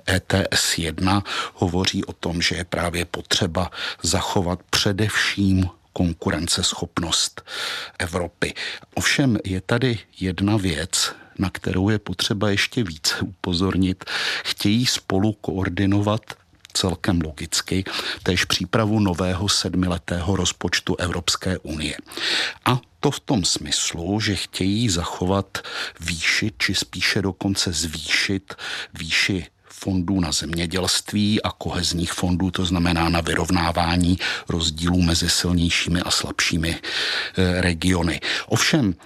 ETS 1 hovoří o tom, že je právě potřeba zachovat především konkurenceschopnost Evropy. Ovšem je tady jedna věc, na kterou je potřeba ještě více upozornit. Chtějí spolu koordinovat celkem logicky též přípravu nového 7letého rozpočtu Evropské unie. A to v tom smyslu, že chtějí zachovat výši, či spíše dokonce zvýšit výši fondů na zemědělství a kohezních fondů, to znamená na vyrovnávání rozdílů mezi silnějšími a slabšími regiony. Ovšem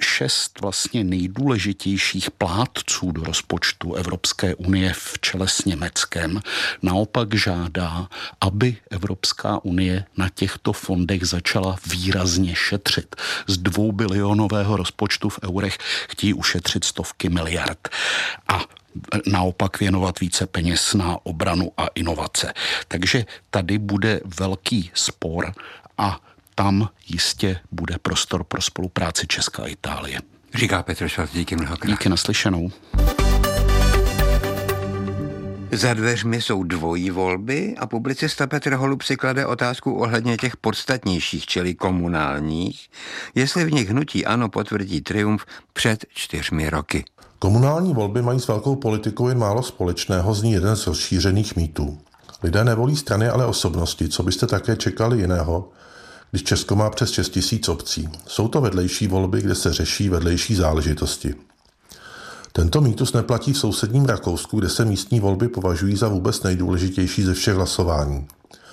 6 vlastně nejdůležitějších plátců do rozpočtu Evropské unie v čele s Německem naopak žádá, aby Evropská unie na těchto fondech začala výrazně šetřit. Z 2 bilionového rozpočtu v eurech chtějí ušetřit stovky miliard a naopak věnovat více peněz na obranu a inovace. Takže tady bude velký spor a tam jistě bude prostor pro spolupráci Česka a Itálie. Říká Petr Švarc, díky mnohokrát. Díky, naslyšenou. Za dveřmi jsou dvojí volby a publicista Petr Holub si klade otázku ohledně těch podstatnějších, čili komunálních, jestli v nich hnutí ANO potvrdí triumf před 4 roky. Komunální volby mají s velkou politikou jen málo společného, zní jeden z rozšířených mýtů. Lidé nevolí strany, ale osobnosti, co byste také čekali jiného, když Česko má přes 6 000 obcí. Jsou to vedlejší volby, kde se řeší vedlejší záležitosti. Tento mýtus neplatí v sousedním Rakousku, kde se místní volby považují za vůbec nejdůležitější ze všech hlasování.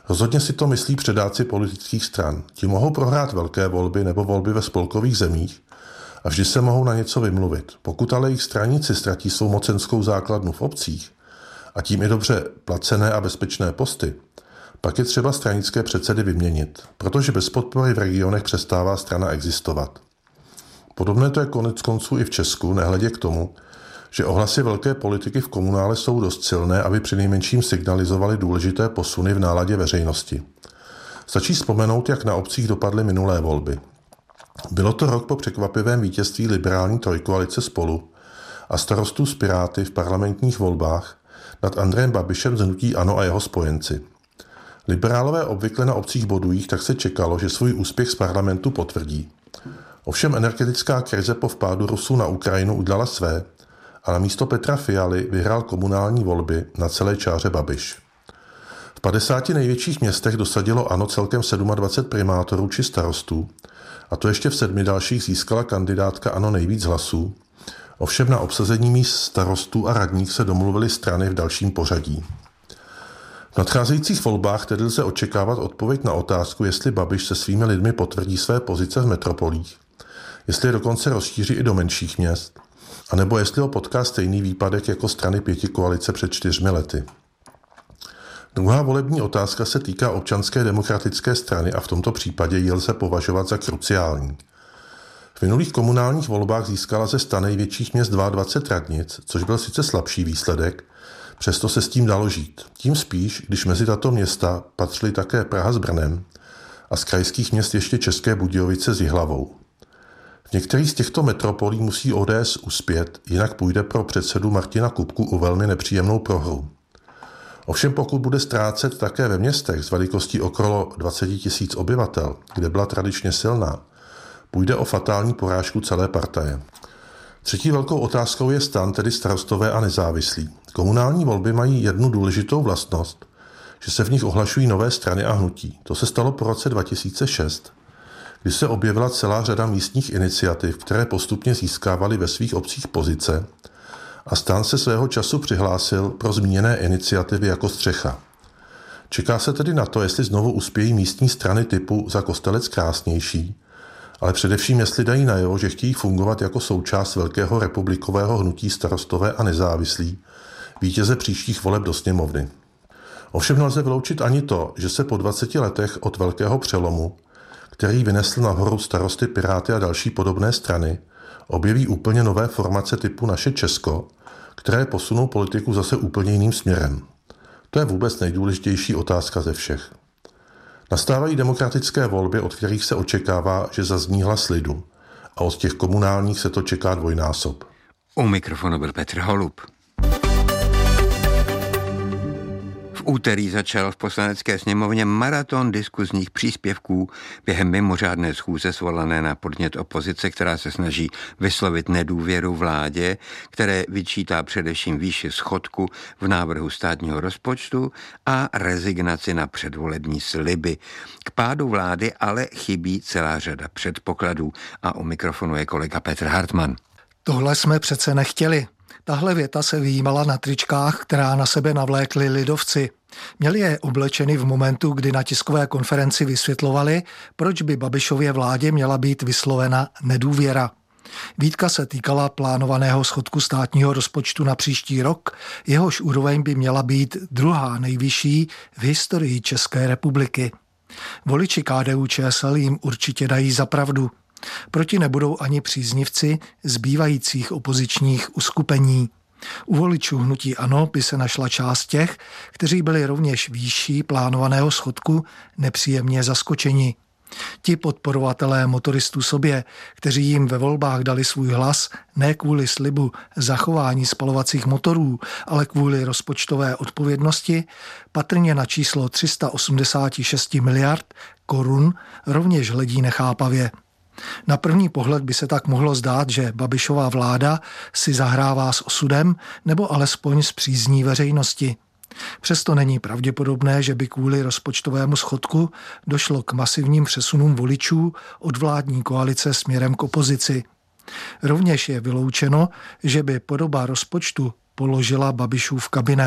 Rozhodně si to myslí předáci politických stran. Ti mohou prohrát velké volby nebo volby ve spolkových zemích a vždy se mohou na něco vymluvit. Pokud ale jejich straníci ztratí svou mocenskou základnu v obcích a tím i dobře placené a bezpečné posty, pak je třeba stranické předsedy vyměnit, protože bez podpory v regionech přestává strana existovat. Podobné to je konec konců i v Česku, nehledě k tomu, že ohlasy velké politiky v komunále jsou dost silné, aby přinejmenším signalizovali důležité posuny v náladě veřejnosti. Stačí vzpomenout, jak na obcích dopadly minulé volby. Bylo to rok po překvapivém vítězství liberální trojkoalice Spolu a starostů z Piráty v parlamentních volbách nad Andrejem Babišem z hnutí ANO a jeho spojenci. Liberálové obvykle na obcích bodují, tak se čekalo, že svůj úspěch z parlamentu potvrdí. Ovšem energetická krize po vpádu Rusů na Ukrajinu udělala své a na místo Petra Fialy vyhrál komunální volby na celé čáře Babiš. V 50 největších městech dosadilo ANO celkem 27 primátorů či starostů, a to ještě v 7 dalších získala kandidátka ANO nejvíc hlasů. Ovšem na obsazení míst starostů a radních se domluvily strany v dalším pořadí. V nadcházejících volbách tedy lze očekávat odpověď na otázku, jestli Babiš se svými lidmi potvrdí své pozice v metropolích, jestli je dokonce rozšíří i do menších měst, anebo jestli ho potká stejný výpadek jako strany pětikoalice před 4 lety. Druhá volební otázka se týká Občanské demokratické strany a v tomto případě ji lze považovat za kruciální. V minulých komunálních volbách získala ze 100 největších měst 22 radnic, což byl sice slabší výsledek, přesto se s tím dalo žít. Tím spíš, když mezi tato města patřily také Praha s Brnem a z krajských měst ještě České Budějovice s Jihlavou. V některých z těchto metropolí musí ODS uspět, jinak půjde pro předsedu Martina Kupku o velmi nepříjemnou prohru. Ovšem pokud bude ztrácet také ve městech s velikostí okolo 20 000 obyvatel, kde byla tradičně silná, půjde o fatální porážku celé partaje. Třetí velkou otázkou je stan, tedy Starostové a nezávislí. Komunální volby mají jednu důležitou vlastnost, že se v nich ohlašují nové strany a hnutí. To se stalo po roce 2006, kdy se objevila celá řada místních iniciativ, které postupně získávaly ve svých obcích pozice, a stan se svého času přihlásil pro zmíněné iniciativy jako střecha. Čeká se tedy na to, jestli znovu uspějí místní strany typu Za Kostelec krásnější, ale především jestli dají najevo, že chtějí fungovat jako součást velkého republikového hnutí Starostové a nezávislí, vítěze příštích voleb do sněmovny. Ovšem nelze vyloučit ani to, že se po 20 letech od velkého přelomu, který vynesl nahoru Starosty, Piráty a další podobné strany, objeví úplně nové formace typu Naše Česko, které posunou politiku zase úplně jiným směrem. To je vůbec nejdůležitější otázka ze všech. Nastávají demokratické volby, od kterých se očekává, že zazní hlas lidu, a od těch komunálních se to čeká dvojnásob. U mikrofonu byl Petr Holub. V úterý začal v Poslanecké sněmovně maraton diskuzních příspěvků během mimořádné schůze svolané na podnět opozice, která se snaží vyslovit nedůvěru vládě, které vyčítá především výši schodku v návrhu státního rozpočtu a rezignaci na předvolební sliby. K pádu vlády ale chybí celá řada předpokladů a u mikrofonu je kolega Petr Hartmann. Tohle jsme přece nechtěli. Tahle věta se vyjímala na tričkách, která na sebe navlékli lidovci. Měli je oblečeny v momentu, kdy na tiskové konferenci vysvětlovali, proč by Babišově vládě měla být vyslovena nedůvěra. Výtka se týkala plánovaného schodku státního rozpočtu na příští rok, jehož úroveň by měla být druhá nejvyšší v historii České republiky. Voliči KDU-ČSL jim určitě dají za pravdu. Proti nebudou ani příznivci zbývajících opozičních uskupení. U voličů hnutí ANO by se našla část těch, kteří byli rovněž výší plánovaného schodku nepříjemně zaskočeni. Ti podporovatelé motoristů sobě, kteří jim ve volbách dali svůj hlas ne kvůli slibu zachování spalovacích motorů, ale kvůli rozpočtové odpovědnosti, patrně na číslo 386 miliard korun rovněž hledí nechápavě. Na první pohled by se tak mohlo zdát, že Babišova vláda si zahrává s osudem nebo alespoň s přízní veřejnosti. Přesto není pravděpodobné, že by kvůli rozpočtovému schodku došlo k masivním přesunům voličů od vládní koalice směrem k opozici. Rovněž je vyloučeno, že by podoba rozpočtu položila Babišův kabinet.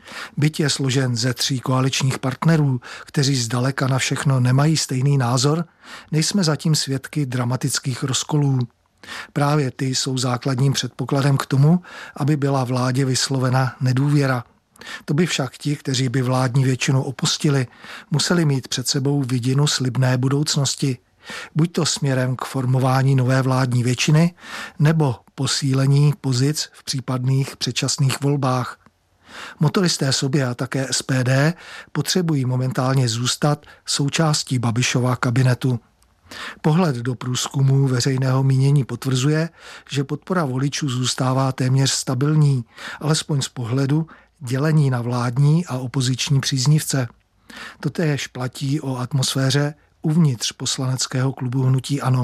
Byť je složen ze 3 koaličních partnerů, kteří zdaleka na všechno nemají stejný názor, nejsme zatím svědky dramatických rozkolů. Právě ty jsou základním předpokladem k tomu, aby byla vládě vyslovena nedůvěra. To by však ti, kteří by vládní většinu opustili, museli mít před sebou vidinu slibné budoucnosti. Buď to směrem k formování nové vládní většiny, nebo posílení pozic v případných předčasných volbách. Motoristé sobě a také SPD potřebují momentálně zůstat součástí Babišova kabinetu. Pohled do průzkumů veřejného mínění potvrzuje, že podpora voličů zůstává téměř stabilní, alespoň z pohledu dělení na vládní a opoziční příznivce. Totéž platí o atmosféře uvnitř poslaneckého klubu hnutí ANO.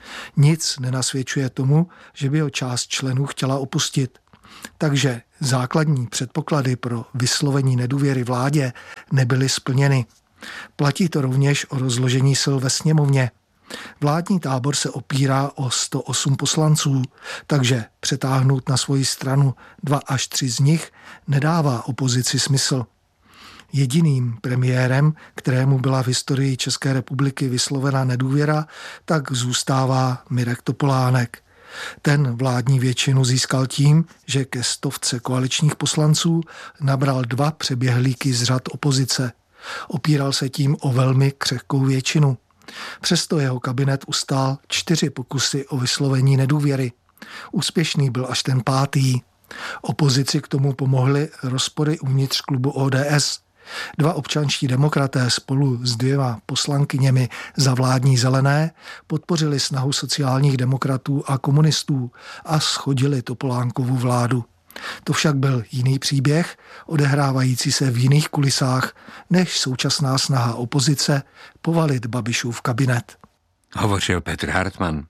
Nic nenasvědčuje tomu, že by ho část členů chtěla opustit. Takže základní předpoklady pro vyslovení nedůvěry vládě nebyly splněny. Platí to rovněž o rozložení sil ve sněmovně. Vládní tábor se opírá o 108 poslanců, takže přetáhnout na svoji stranu 2 až 3 z nich nedává opozici smysl. Jediným premiérem, kterému byla v historii České republiky vyslovena nedůvěra, tak zůstává Mirek Topolánek. Ten vládní většinu získal tím, že ke 100 koaličních poslanců nabral 2 přeběhlíky z řad opozice. Opíral se tím o velmi křehkou většinu. Přesto jeho kabinet ustál 4 pokusy o vyslovení nedůvěry. Úspěšný byl až ten 5. Opozici k tomu pomohly rozpory uvnitř klubu ODS. 2 občanští demokraté spolu s 2 poslankyněmi za vládní zelené podpořili snahu sociálních demokratů a komunistů a shodili Topolánkovu vládu. To však byl jiný příběh, odehrávající se v jiných kulisách, než současná snaha opozice povalit Babišův kabinet. Hovořil Petr Hartmann.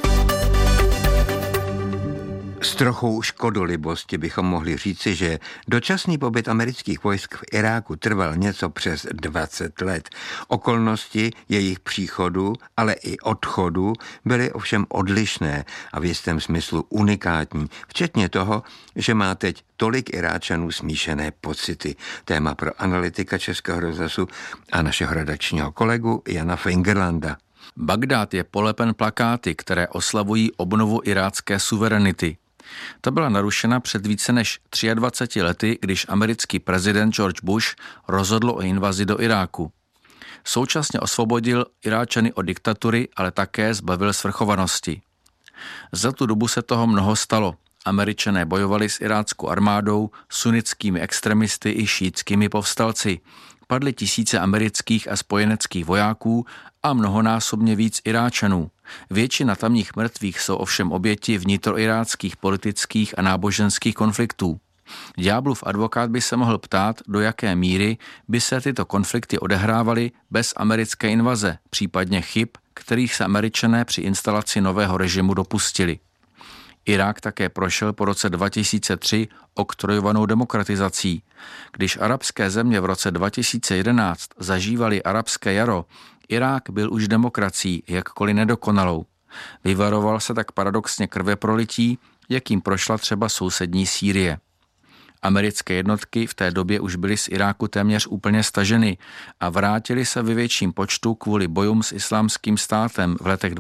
S trochou škodolibosti bychom mohli říci, že dočasný pobyt amerických vojsk v Iráku trval něco přes 20 let. Okolnosti jejich příchodu, ale i odchodu byly ovšem odlišné a v jistém smyslu unikátní, včetně toho, že má teď tolik Iráčanů smíšené pocity. Téma pro analytika Českého rozhlasu a našeho redakčního kolegu Jana Fingerlanda. Bagdád je polepen plakáty, které oslavují obnovu irácké suverenity. Ta byla narušena před více než 23 lety, když americký prezident George Bush rozhodl o invazi do Iráku. Současně osvobodil Iráčany od diktatury, ale také zbavil svrchovanosti. Za tu dobu se toho mnoho stalo. Američané bojovali s iráckou armádou, sunnickými extremisty i šítskými povstalci. Padly tisíce amerických a spojeneckých vojáků a mnohonásobně víc Iráčanů. Většina tamních mrtvých jsou ovšem oběti vnitroiráckých politických a náboženských konfliktů. Ďáblův advokát by se mohl ptát, do jaké míry by se tyto konflikty odehrávaly bez americké invaze, případně chyb, kterých se Američané při instalaci nového režimu dopustili. Irák také prošel po roce 2003 oktrojovanou demokratizací. Když arabské země v roce 2011 zažívali arabské jaro, Irák byl už demokracií, jakkoliv nedokonalou. Vyvaroval se tak paradoxně krveprolití, jakým prošla třeba sousední Sýrie. Americké jednotky v té době už byly z Iráku téměř úplně staženy a vrátily se ve větším počtu kvůli bojům s Islámským státem v letech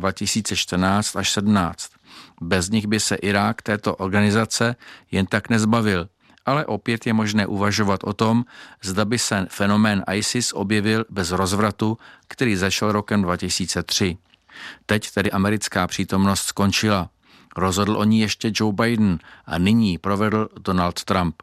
2014 až 17. Bez nich by se Irák této organizace jen tak nezbavil, ale opět je možné uvažovat o tom, zda by se fenomén ISIS objevil bez rozvratu, který začal rokem 2003. Teď tedy americká přítomnost skončila. Rozhodl o ní ještě Joe Biden a nyní provedl Donald Trump.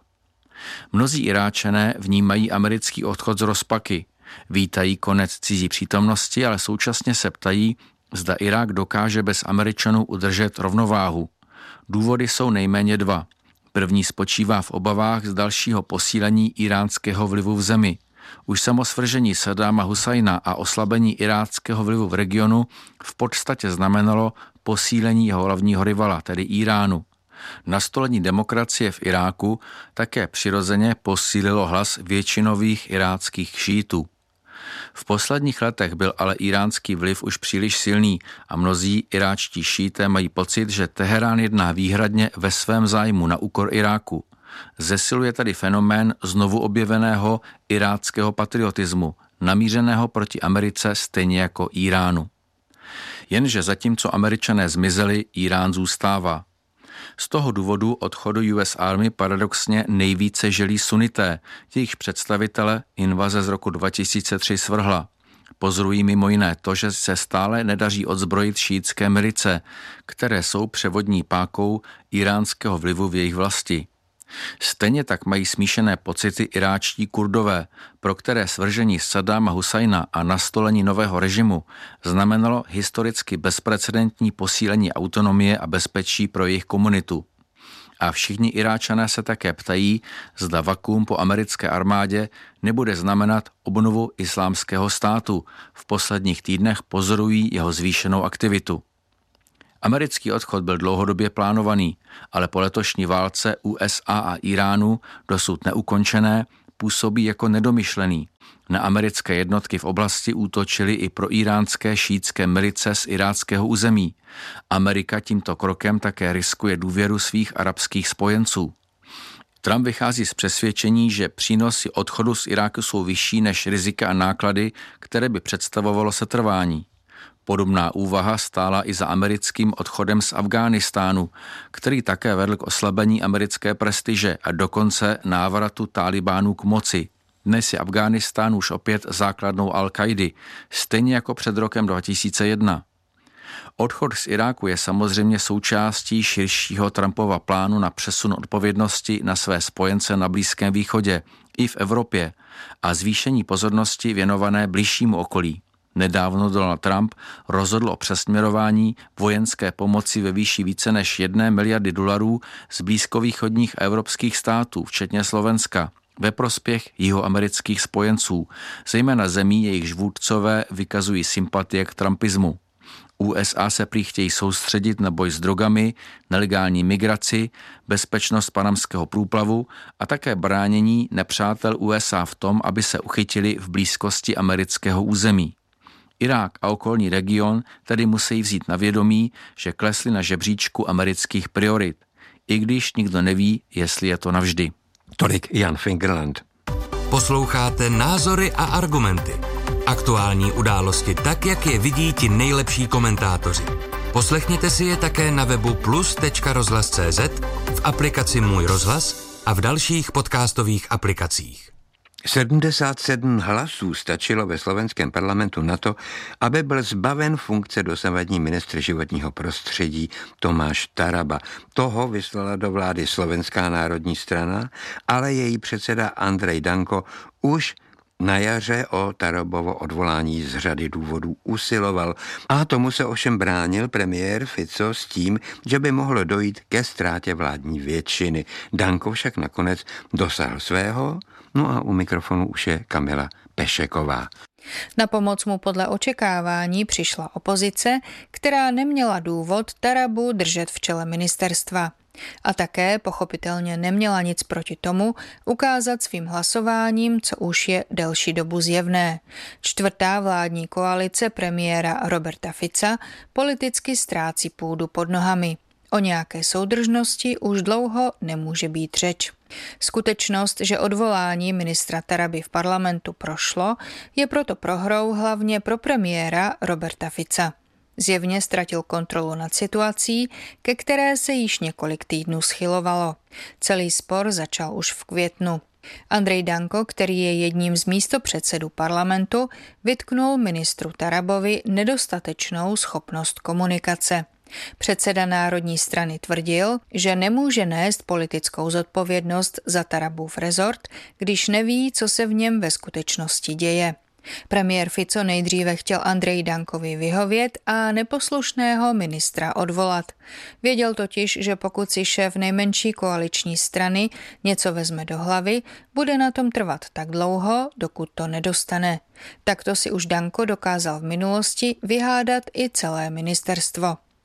Mnozí Iráčané vnímají americký odchod z rozpaky. Vítají konec cizí přítomnosti, ale současně se ptají, zda Irák dokáže bez Američanů udržet rovnováhu. Důvody jsou nejméně 2. První spočívá v obavách z dalšího posílení iránského vlivu v zemi. Už samo svržení Saddáma Husajna a oslabení iráckého vlivu v regionu v podstatě znamenalo posílení jeho hlavního rivala, tedy Iránu. Nastolení demokracie v Iráku také přirozeně posílilo hlas většinových iráckých šítů. V posledních letech byl ale iránský vliv už příliš silný a mnozí iráčtí šíté mají pocit, že Teherán jedná výhradně ve svém zájmu na úkor Iráku. Zesiluje tady fenomén znovu objeveného iráckého patriotismu, namířeného proti Americe stejně jako Iránu. Jenže zatímco Američané zmizeli, Irán zůstává. Z toho důvodu odchodu US Army paradoxně nejvíce želí sunité, jejichž představitele invaze z roku 2003 svrhla. Pozorují mimo jiné to, že se stále nedaří odzbrojit šíitské milice, které jsou převodní pákou iránského vlivu v jejich vlasti. Stejně tak mají smíšené pocity iráčtí Kurdové, pro které svržení Saddáma Husajna a nastolení nového režimu znamenalo historicky bezprecedentní posílení autonomie a bezpečí pro jejich komunitu. A všichni Iráčané se také ptají, zda vakuum po americké armádě nebude znamenat obnovu islámského státu. V posledních týdnech pozorují jeho zvýšenou aktivitu. Americký odchod byl dlouhodobě plánovaný, ale po letošní válce USA a Iránu, dosud neukončené, působí jako nedomyšlený. Na americké jednotky v oblasti útočily i proiránské šíitské milice z iráckého území. Amerika tímto krokem také riskuje důvěru svých arabských spojenců. Trump vychází z přesvědčení, že přínosy odchodu z Iráku jsou vyšší než rizika a náklady, které by představovalo setrvání. Podobná úvaha stála i za americkým odchodem z Afghánistánu, který také vedl k oslabení americké prestiže a dokonce návratu Tálibánů k moci. Dnes je Afghánistán už opět základnou Al-Kaidy, stejně jako před rokem 2001. Odchod z Iráku je samozřejmě součástí širšího Trumpova plánu na přesun odpovědnosti na své spojence na Blízkém východě i v Evropě a zvýšení pozornosti věnované bližšímu okolí. Nedávno Donald Trump rozhodl o přesměrování vojenské pomoci ve výši více než $1 miliardy z blízkovýchodních a evropských států, včetně Slovenska, ve prospěch jihoamerických spojenců, zejména zemí, jejichž vůdcové vykazují sympatie k trumpismu. USA se prý chtějí soustředit na boj s drogami, nelegální migraci, bezpečnost panamského průplavu a také bránění nepřátel USA v tom, aby se uchytili v blízkosti amerického území. Irák a okolní region tedy musí vzít na vědomí, že klesli na žebříčku amerických priorit, i když nikdo neví, jestli je to navždy. Tolik Jan Fingerland. Posloucháte Názory a argumenty. Aktuální události tak, jak je vidí ti nejlepší komentátoři. Poslechněte si je také na webu plus.rozhlas.cz, v aplikaci Můj rozhlas a v dalších podcastových aplikacích. 77 hlasů stačilo ve slovenském parlamentu na to, aby byl zbaven funkce dosavadní ministr životního prostředí Tomáš Taraba. Toho vyslala do vlády Slovenská národní strana, ale její předseda Andrej Danko už na jaře o Tarabovo odvolání z řady důvodů usiloval a tomu se ovšem bránil premiér Fico s tím, že by mohlo dojít ke ztrátě vládní většiny. Danko však nakonec dosáhl svého, no a u mikrofonu už je Kamila Pešeková. Na pomoc mu podle očekávání přišla opozice, která neměla důvod Tarabu držet v čele ministerstva. A také pochopitelně neměla nic proti tomu ukázat svým hlasováním, co už je delší dobu zjevné. Čtvrtá vládní koalice premiéra Roberta Fica politicky ztrácí půdu pod nohami. O nějaké soudržnosti už dlouho nemůže být řeč. Skutečnost, že odvolání ministra Taraby v parlamentu prošlo, je proto prohrou hlavně pro premiéra Roberta Fica. Zjevně ztratil kontrolu nad situací, ke které se již několik týdnů schylovalo. Celý spor začal už v květnu. Andrej Danko, který je jedním z místopředsedů parlamentu, vytknul ministru Tarabovi nedostatečnou schopnost komunikace. Předseda Národní strany tvrdil, že nemůže nést politickou zodpovědnost za Tarabův rezort, když neví, co se v něm ve skutečnosti děje. Premiér Fico nejdříve chtěl Andreji Dankovi vyhovět a neposlušného ministra odvolat. Věděl totiž, že pokud si šéf nejmenší koaliční strany něco vezme do hlavy, bude na tom trvat tak dlouho, dokud to nedostane. Takto si už Danko dokázal v minulosti vyhádat i celé ministerstvo.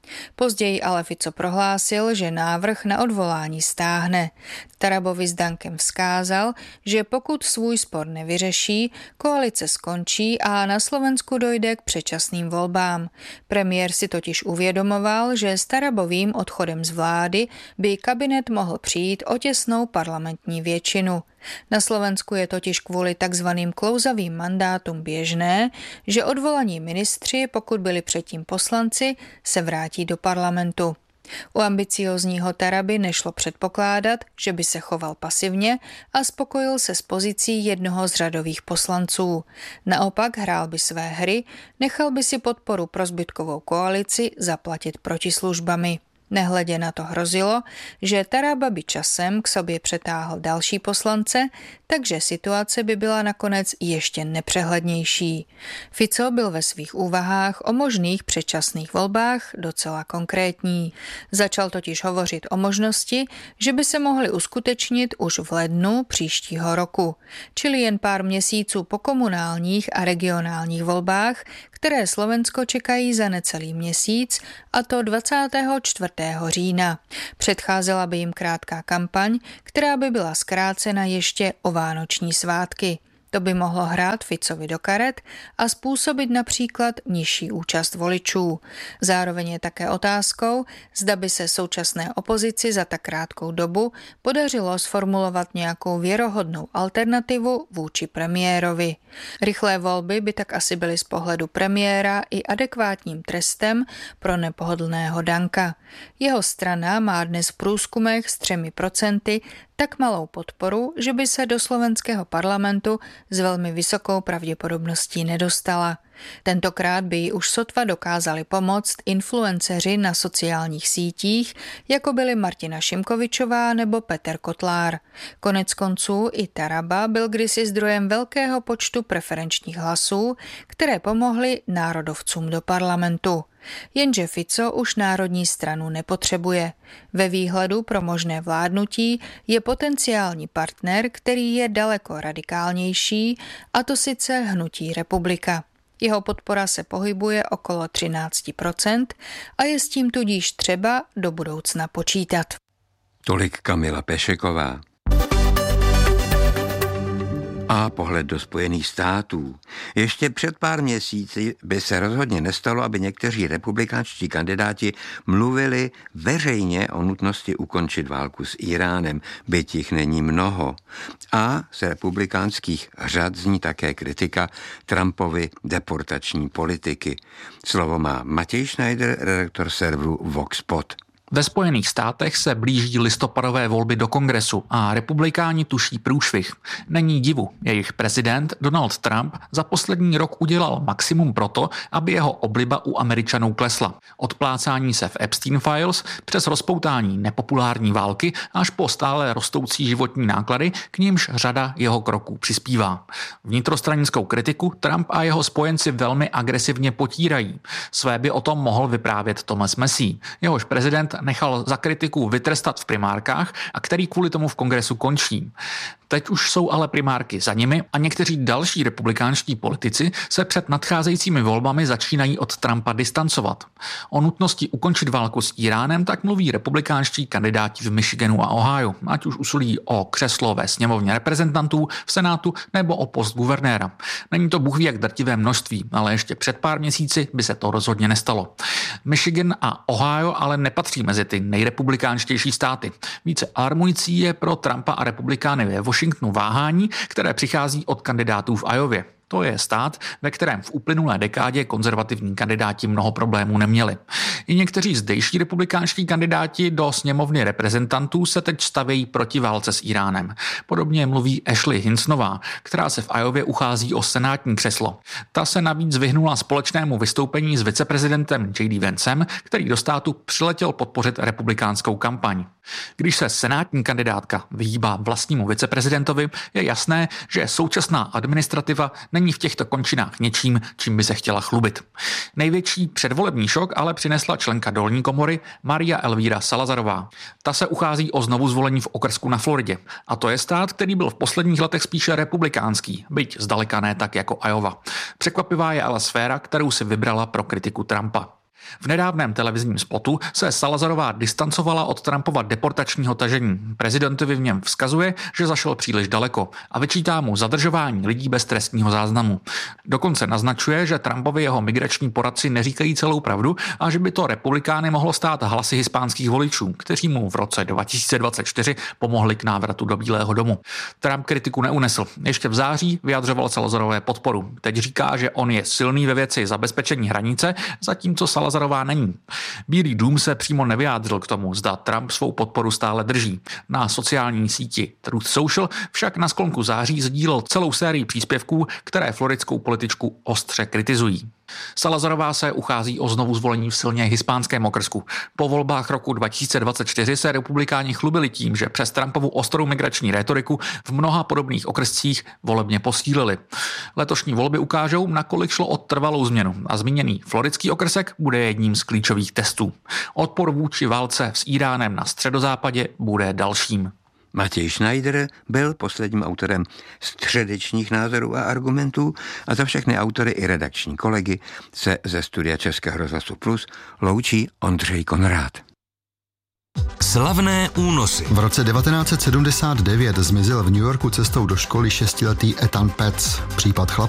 Později ale Fico prohlásil, že návrh na odvolání stáhne. Tarabovi s Dankem vzkázal, že pokud svůj spor nevyřeší, koalice skončí a na Slovensku dojde k předčasným volbám. Premiér si totiž uvědomoval, že s Tarabovým odchodem z vlády by kabinet mohl přijít o těsnou parlamentní většinu. Na Slovensku je totiž kvůli takzvaným klouzavým mandátům běžné, že odvolaní ministři, pokud byli předtím poslanci, se vrátí do parlamentu. U ambiciózního Taraby nešlo předpokládat, že by se choval pasivně a spokojil se s pozicí jednoho z řadových poslanců. Naopak hrál by své hry, nechal by si podporu pro zbytkovou koalici zaplatit protislužbami. Nehledě na to hrozilo, že Taraba by časem k sobě přetáhl další poslance, takže situace by byla nakonec ještě nepřehlednější. Fico byl ve svých úvahách o možných předčasných volbách docela konkrétní. Začal totiž hovořit o možnosti, že by se mohly uskutečnit už v lednu příštího roku, čili jen pár měsíců po komunálních a regionálních volbách, které Slovensko čekají za necelý měsíc, a to 24. října. Předcházela by jim krátká kampaň, která by byla zkrácena ještě o vánoční svátky. To by mohlo hrát Ficovi do karet a způsobit například nižší účast voličů. Zároveň je také otázkou, zda by se současné opozici za tak krátkou dobu podařilo sformulovat nějakou věrohodnou alternativu vůči premiérovi. Rychlé volby by tak asi byly z pohledu premiéra i adekvátním trestem pro nepohodlného Danka. Jeho strana má dnes v průzkumech s 3% tak malou podporu, že by se do slovenského parlamentu s velmi vysokou pravděpodobností nedostala. Tentokrát by jí už sotva dokázali pomoct influenceři na sociálních sítích, jako byli Martina Šimkovičová nebo Peter Kotlár. Konec konců i Taraba byl kdysi zdrojem velkého počtu preferenčních hlasů, které pomohly národovcům do parlamentu. Jenže Fico už národní stranu nepotřebuje. Ve výhledu pro možné vládnutí je potenciální partner, který je daleko radikálnější, a to sice hnutí Republika. Jeho podpora se pohybuje okolo 13% a je s tím tudíž třeba do budoucna počítat. Tolik Kamila Pešeková. A pohled do Spojených států. Ještě před pár měsíci by se rozhodně nestalo, aby někteří republikánští kandidáti mluvili veřejně o nutnosti ukončit válku s Iránem, byť jich není mnoho. A z republikánských řad zní také kritika Trumpovy deportační politiky. Slovo má Matěj Schneider, redaktor serveru VoxPod. Ve Spojených státech se blíží listopadové volby do kongresu a republikáni tuší průšvih. Není divu, jejich prezident Donald Trump za poslední rok udělal maximum proto, aby jeho obliba u Američanů klesla. Od plácání se v Epstein Files přes rozpoutání nepopulární války až po stále rostoucí životní náklady, k nímž řada jeho kroků přispívá. Vnitrostranickou kritiku Trump a jeho spojenci velmi agresivně potírají. Své by o tom mohl vyprávět Thomas Massie, jehož prezident nechal za kritiku vytrestat v primárkách a který kvůli tomu v kongresu končí. Teď už jsou ale primárky za nimi a někteří další republikánští politici se před nadcházejícími volbami začínají od Trumpa distancovat. O nutnosti ukončit válku s Iránem tak mluví republikánští kandidáti v Michiganu a Ohio, ať už usilují o křeslo ve sněmovně reprezentantů, v Senátu nebo o post guvernéra. Není to bůhví jak drtivé množství, ale ještě před pár měsíci by se to rozhodně nestalo. Michigan a Ohio ale nepatří mezi ty nejrepublikánštější státy. Více alarmující je pro Trumpa a republikány ve Washingtonu váhání, které přichází od kandidátů v Iově. To je stát, ve kterém v uplynulé dekádě konzervativní kandidáti mnoho problémů neměli. I někteří zdejší republikánští kandidáti do sněmovny reprezentantů se teď stavějí proti válce s Iránem. Podobně mluví Ashley Hinsonová, která se v Iově uchází o senátní křeslo. Ta se navíc vyhnula společnému vystoupení s viceprezidentem J.D. Vancem, který do státu přiletěl podpořit republikánskou kampaň. Když se senátní kandidátka vyhýbá vlastnímu viceprezidentovi, je jasné, že současná administrativa není v těchto končinách něčím, čím by se chtěla chlubit. Největší předvolební šok ale přinesla členka dolní komory Maria Elvíra Salazarová. Ta se uchází o znovuzvolení v okrsku na Floridě. A to je stát, který byl v posledních letech spíše republikánský, byť zdaleka ne tak jako Iowa. Překvapivá je ale sféra, kterou si vybrala pro kritiku Trumpa. V nedávném televizním spotu se Salazarová distancovala od Trumpova deportačního tažení. Prezidentovi v něm vzkazuje, že zašel příliš daleko a vyčítá mu zadržování lidí bez trestního záznamu. Dokonce naznačuje, že Trumpovi jeho migrační poradci neříkají celou pravdu a že by to republikány mohlo stát hlasy hispánských voličů, kteří mu v roce 2024 pomohli k návratu do Bílého domu. Trump kritiku neunesl. Ještě v září vyjadřoval Salazarové podporu. Teď říká, že on je silný ve věci zabezpečení hranice, zatímco Salazarová není. Bílý dům se přímo nevyjádřil k tomu, zda Trump svou podporu stále drží. Na sociální síti Truth Social však na sklonku září sdílel celou sérii příspěvků, které floridskou političku ostře kritizují. Salazarová se uchází o znovu zvolení v silně hispánském okrsku. Po volbách roku 2024 se republikáni chlubili tím, že přes Trumpovu ostrou migrační rétoriku v mnoha podobných okrscích volebně posílili. Letošní volby ukážou, nakolik šlo o trvalou změnu a zmíněný floridský okrsek bude jedním z klíčových testů. Odpor vůči válce s Íránem na středozápadě bude dalším. Matěj Schneider byl posledním autorem středečních názorů a argumentů a za všechny autory i redakční kolegy se ze studia Českého rozhlasu Plus loučí Ondřej Konrád. Slavné únosy. V roce 1979 zmizel v New Yorku cestou do školy 6letý Ethan Petz. Případ chlapce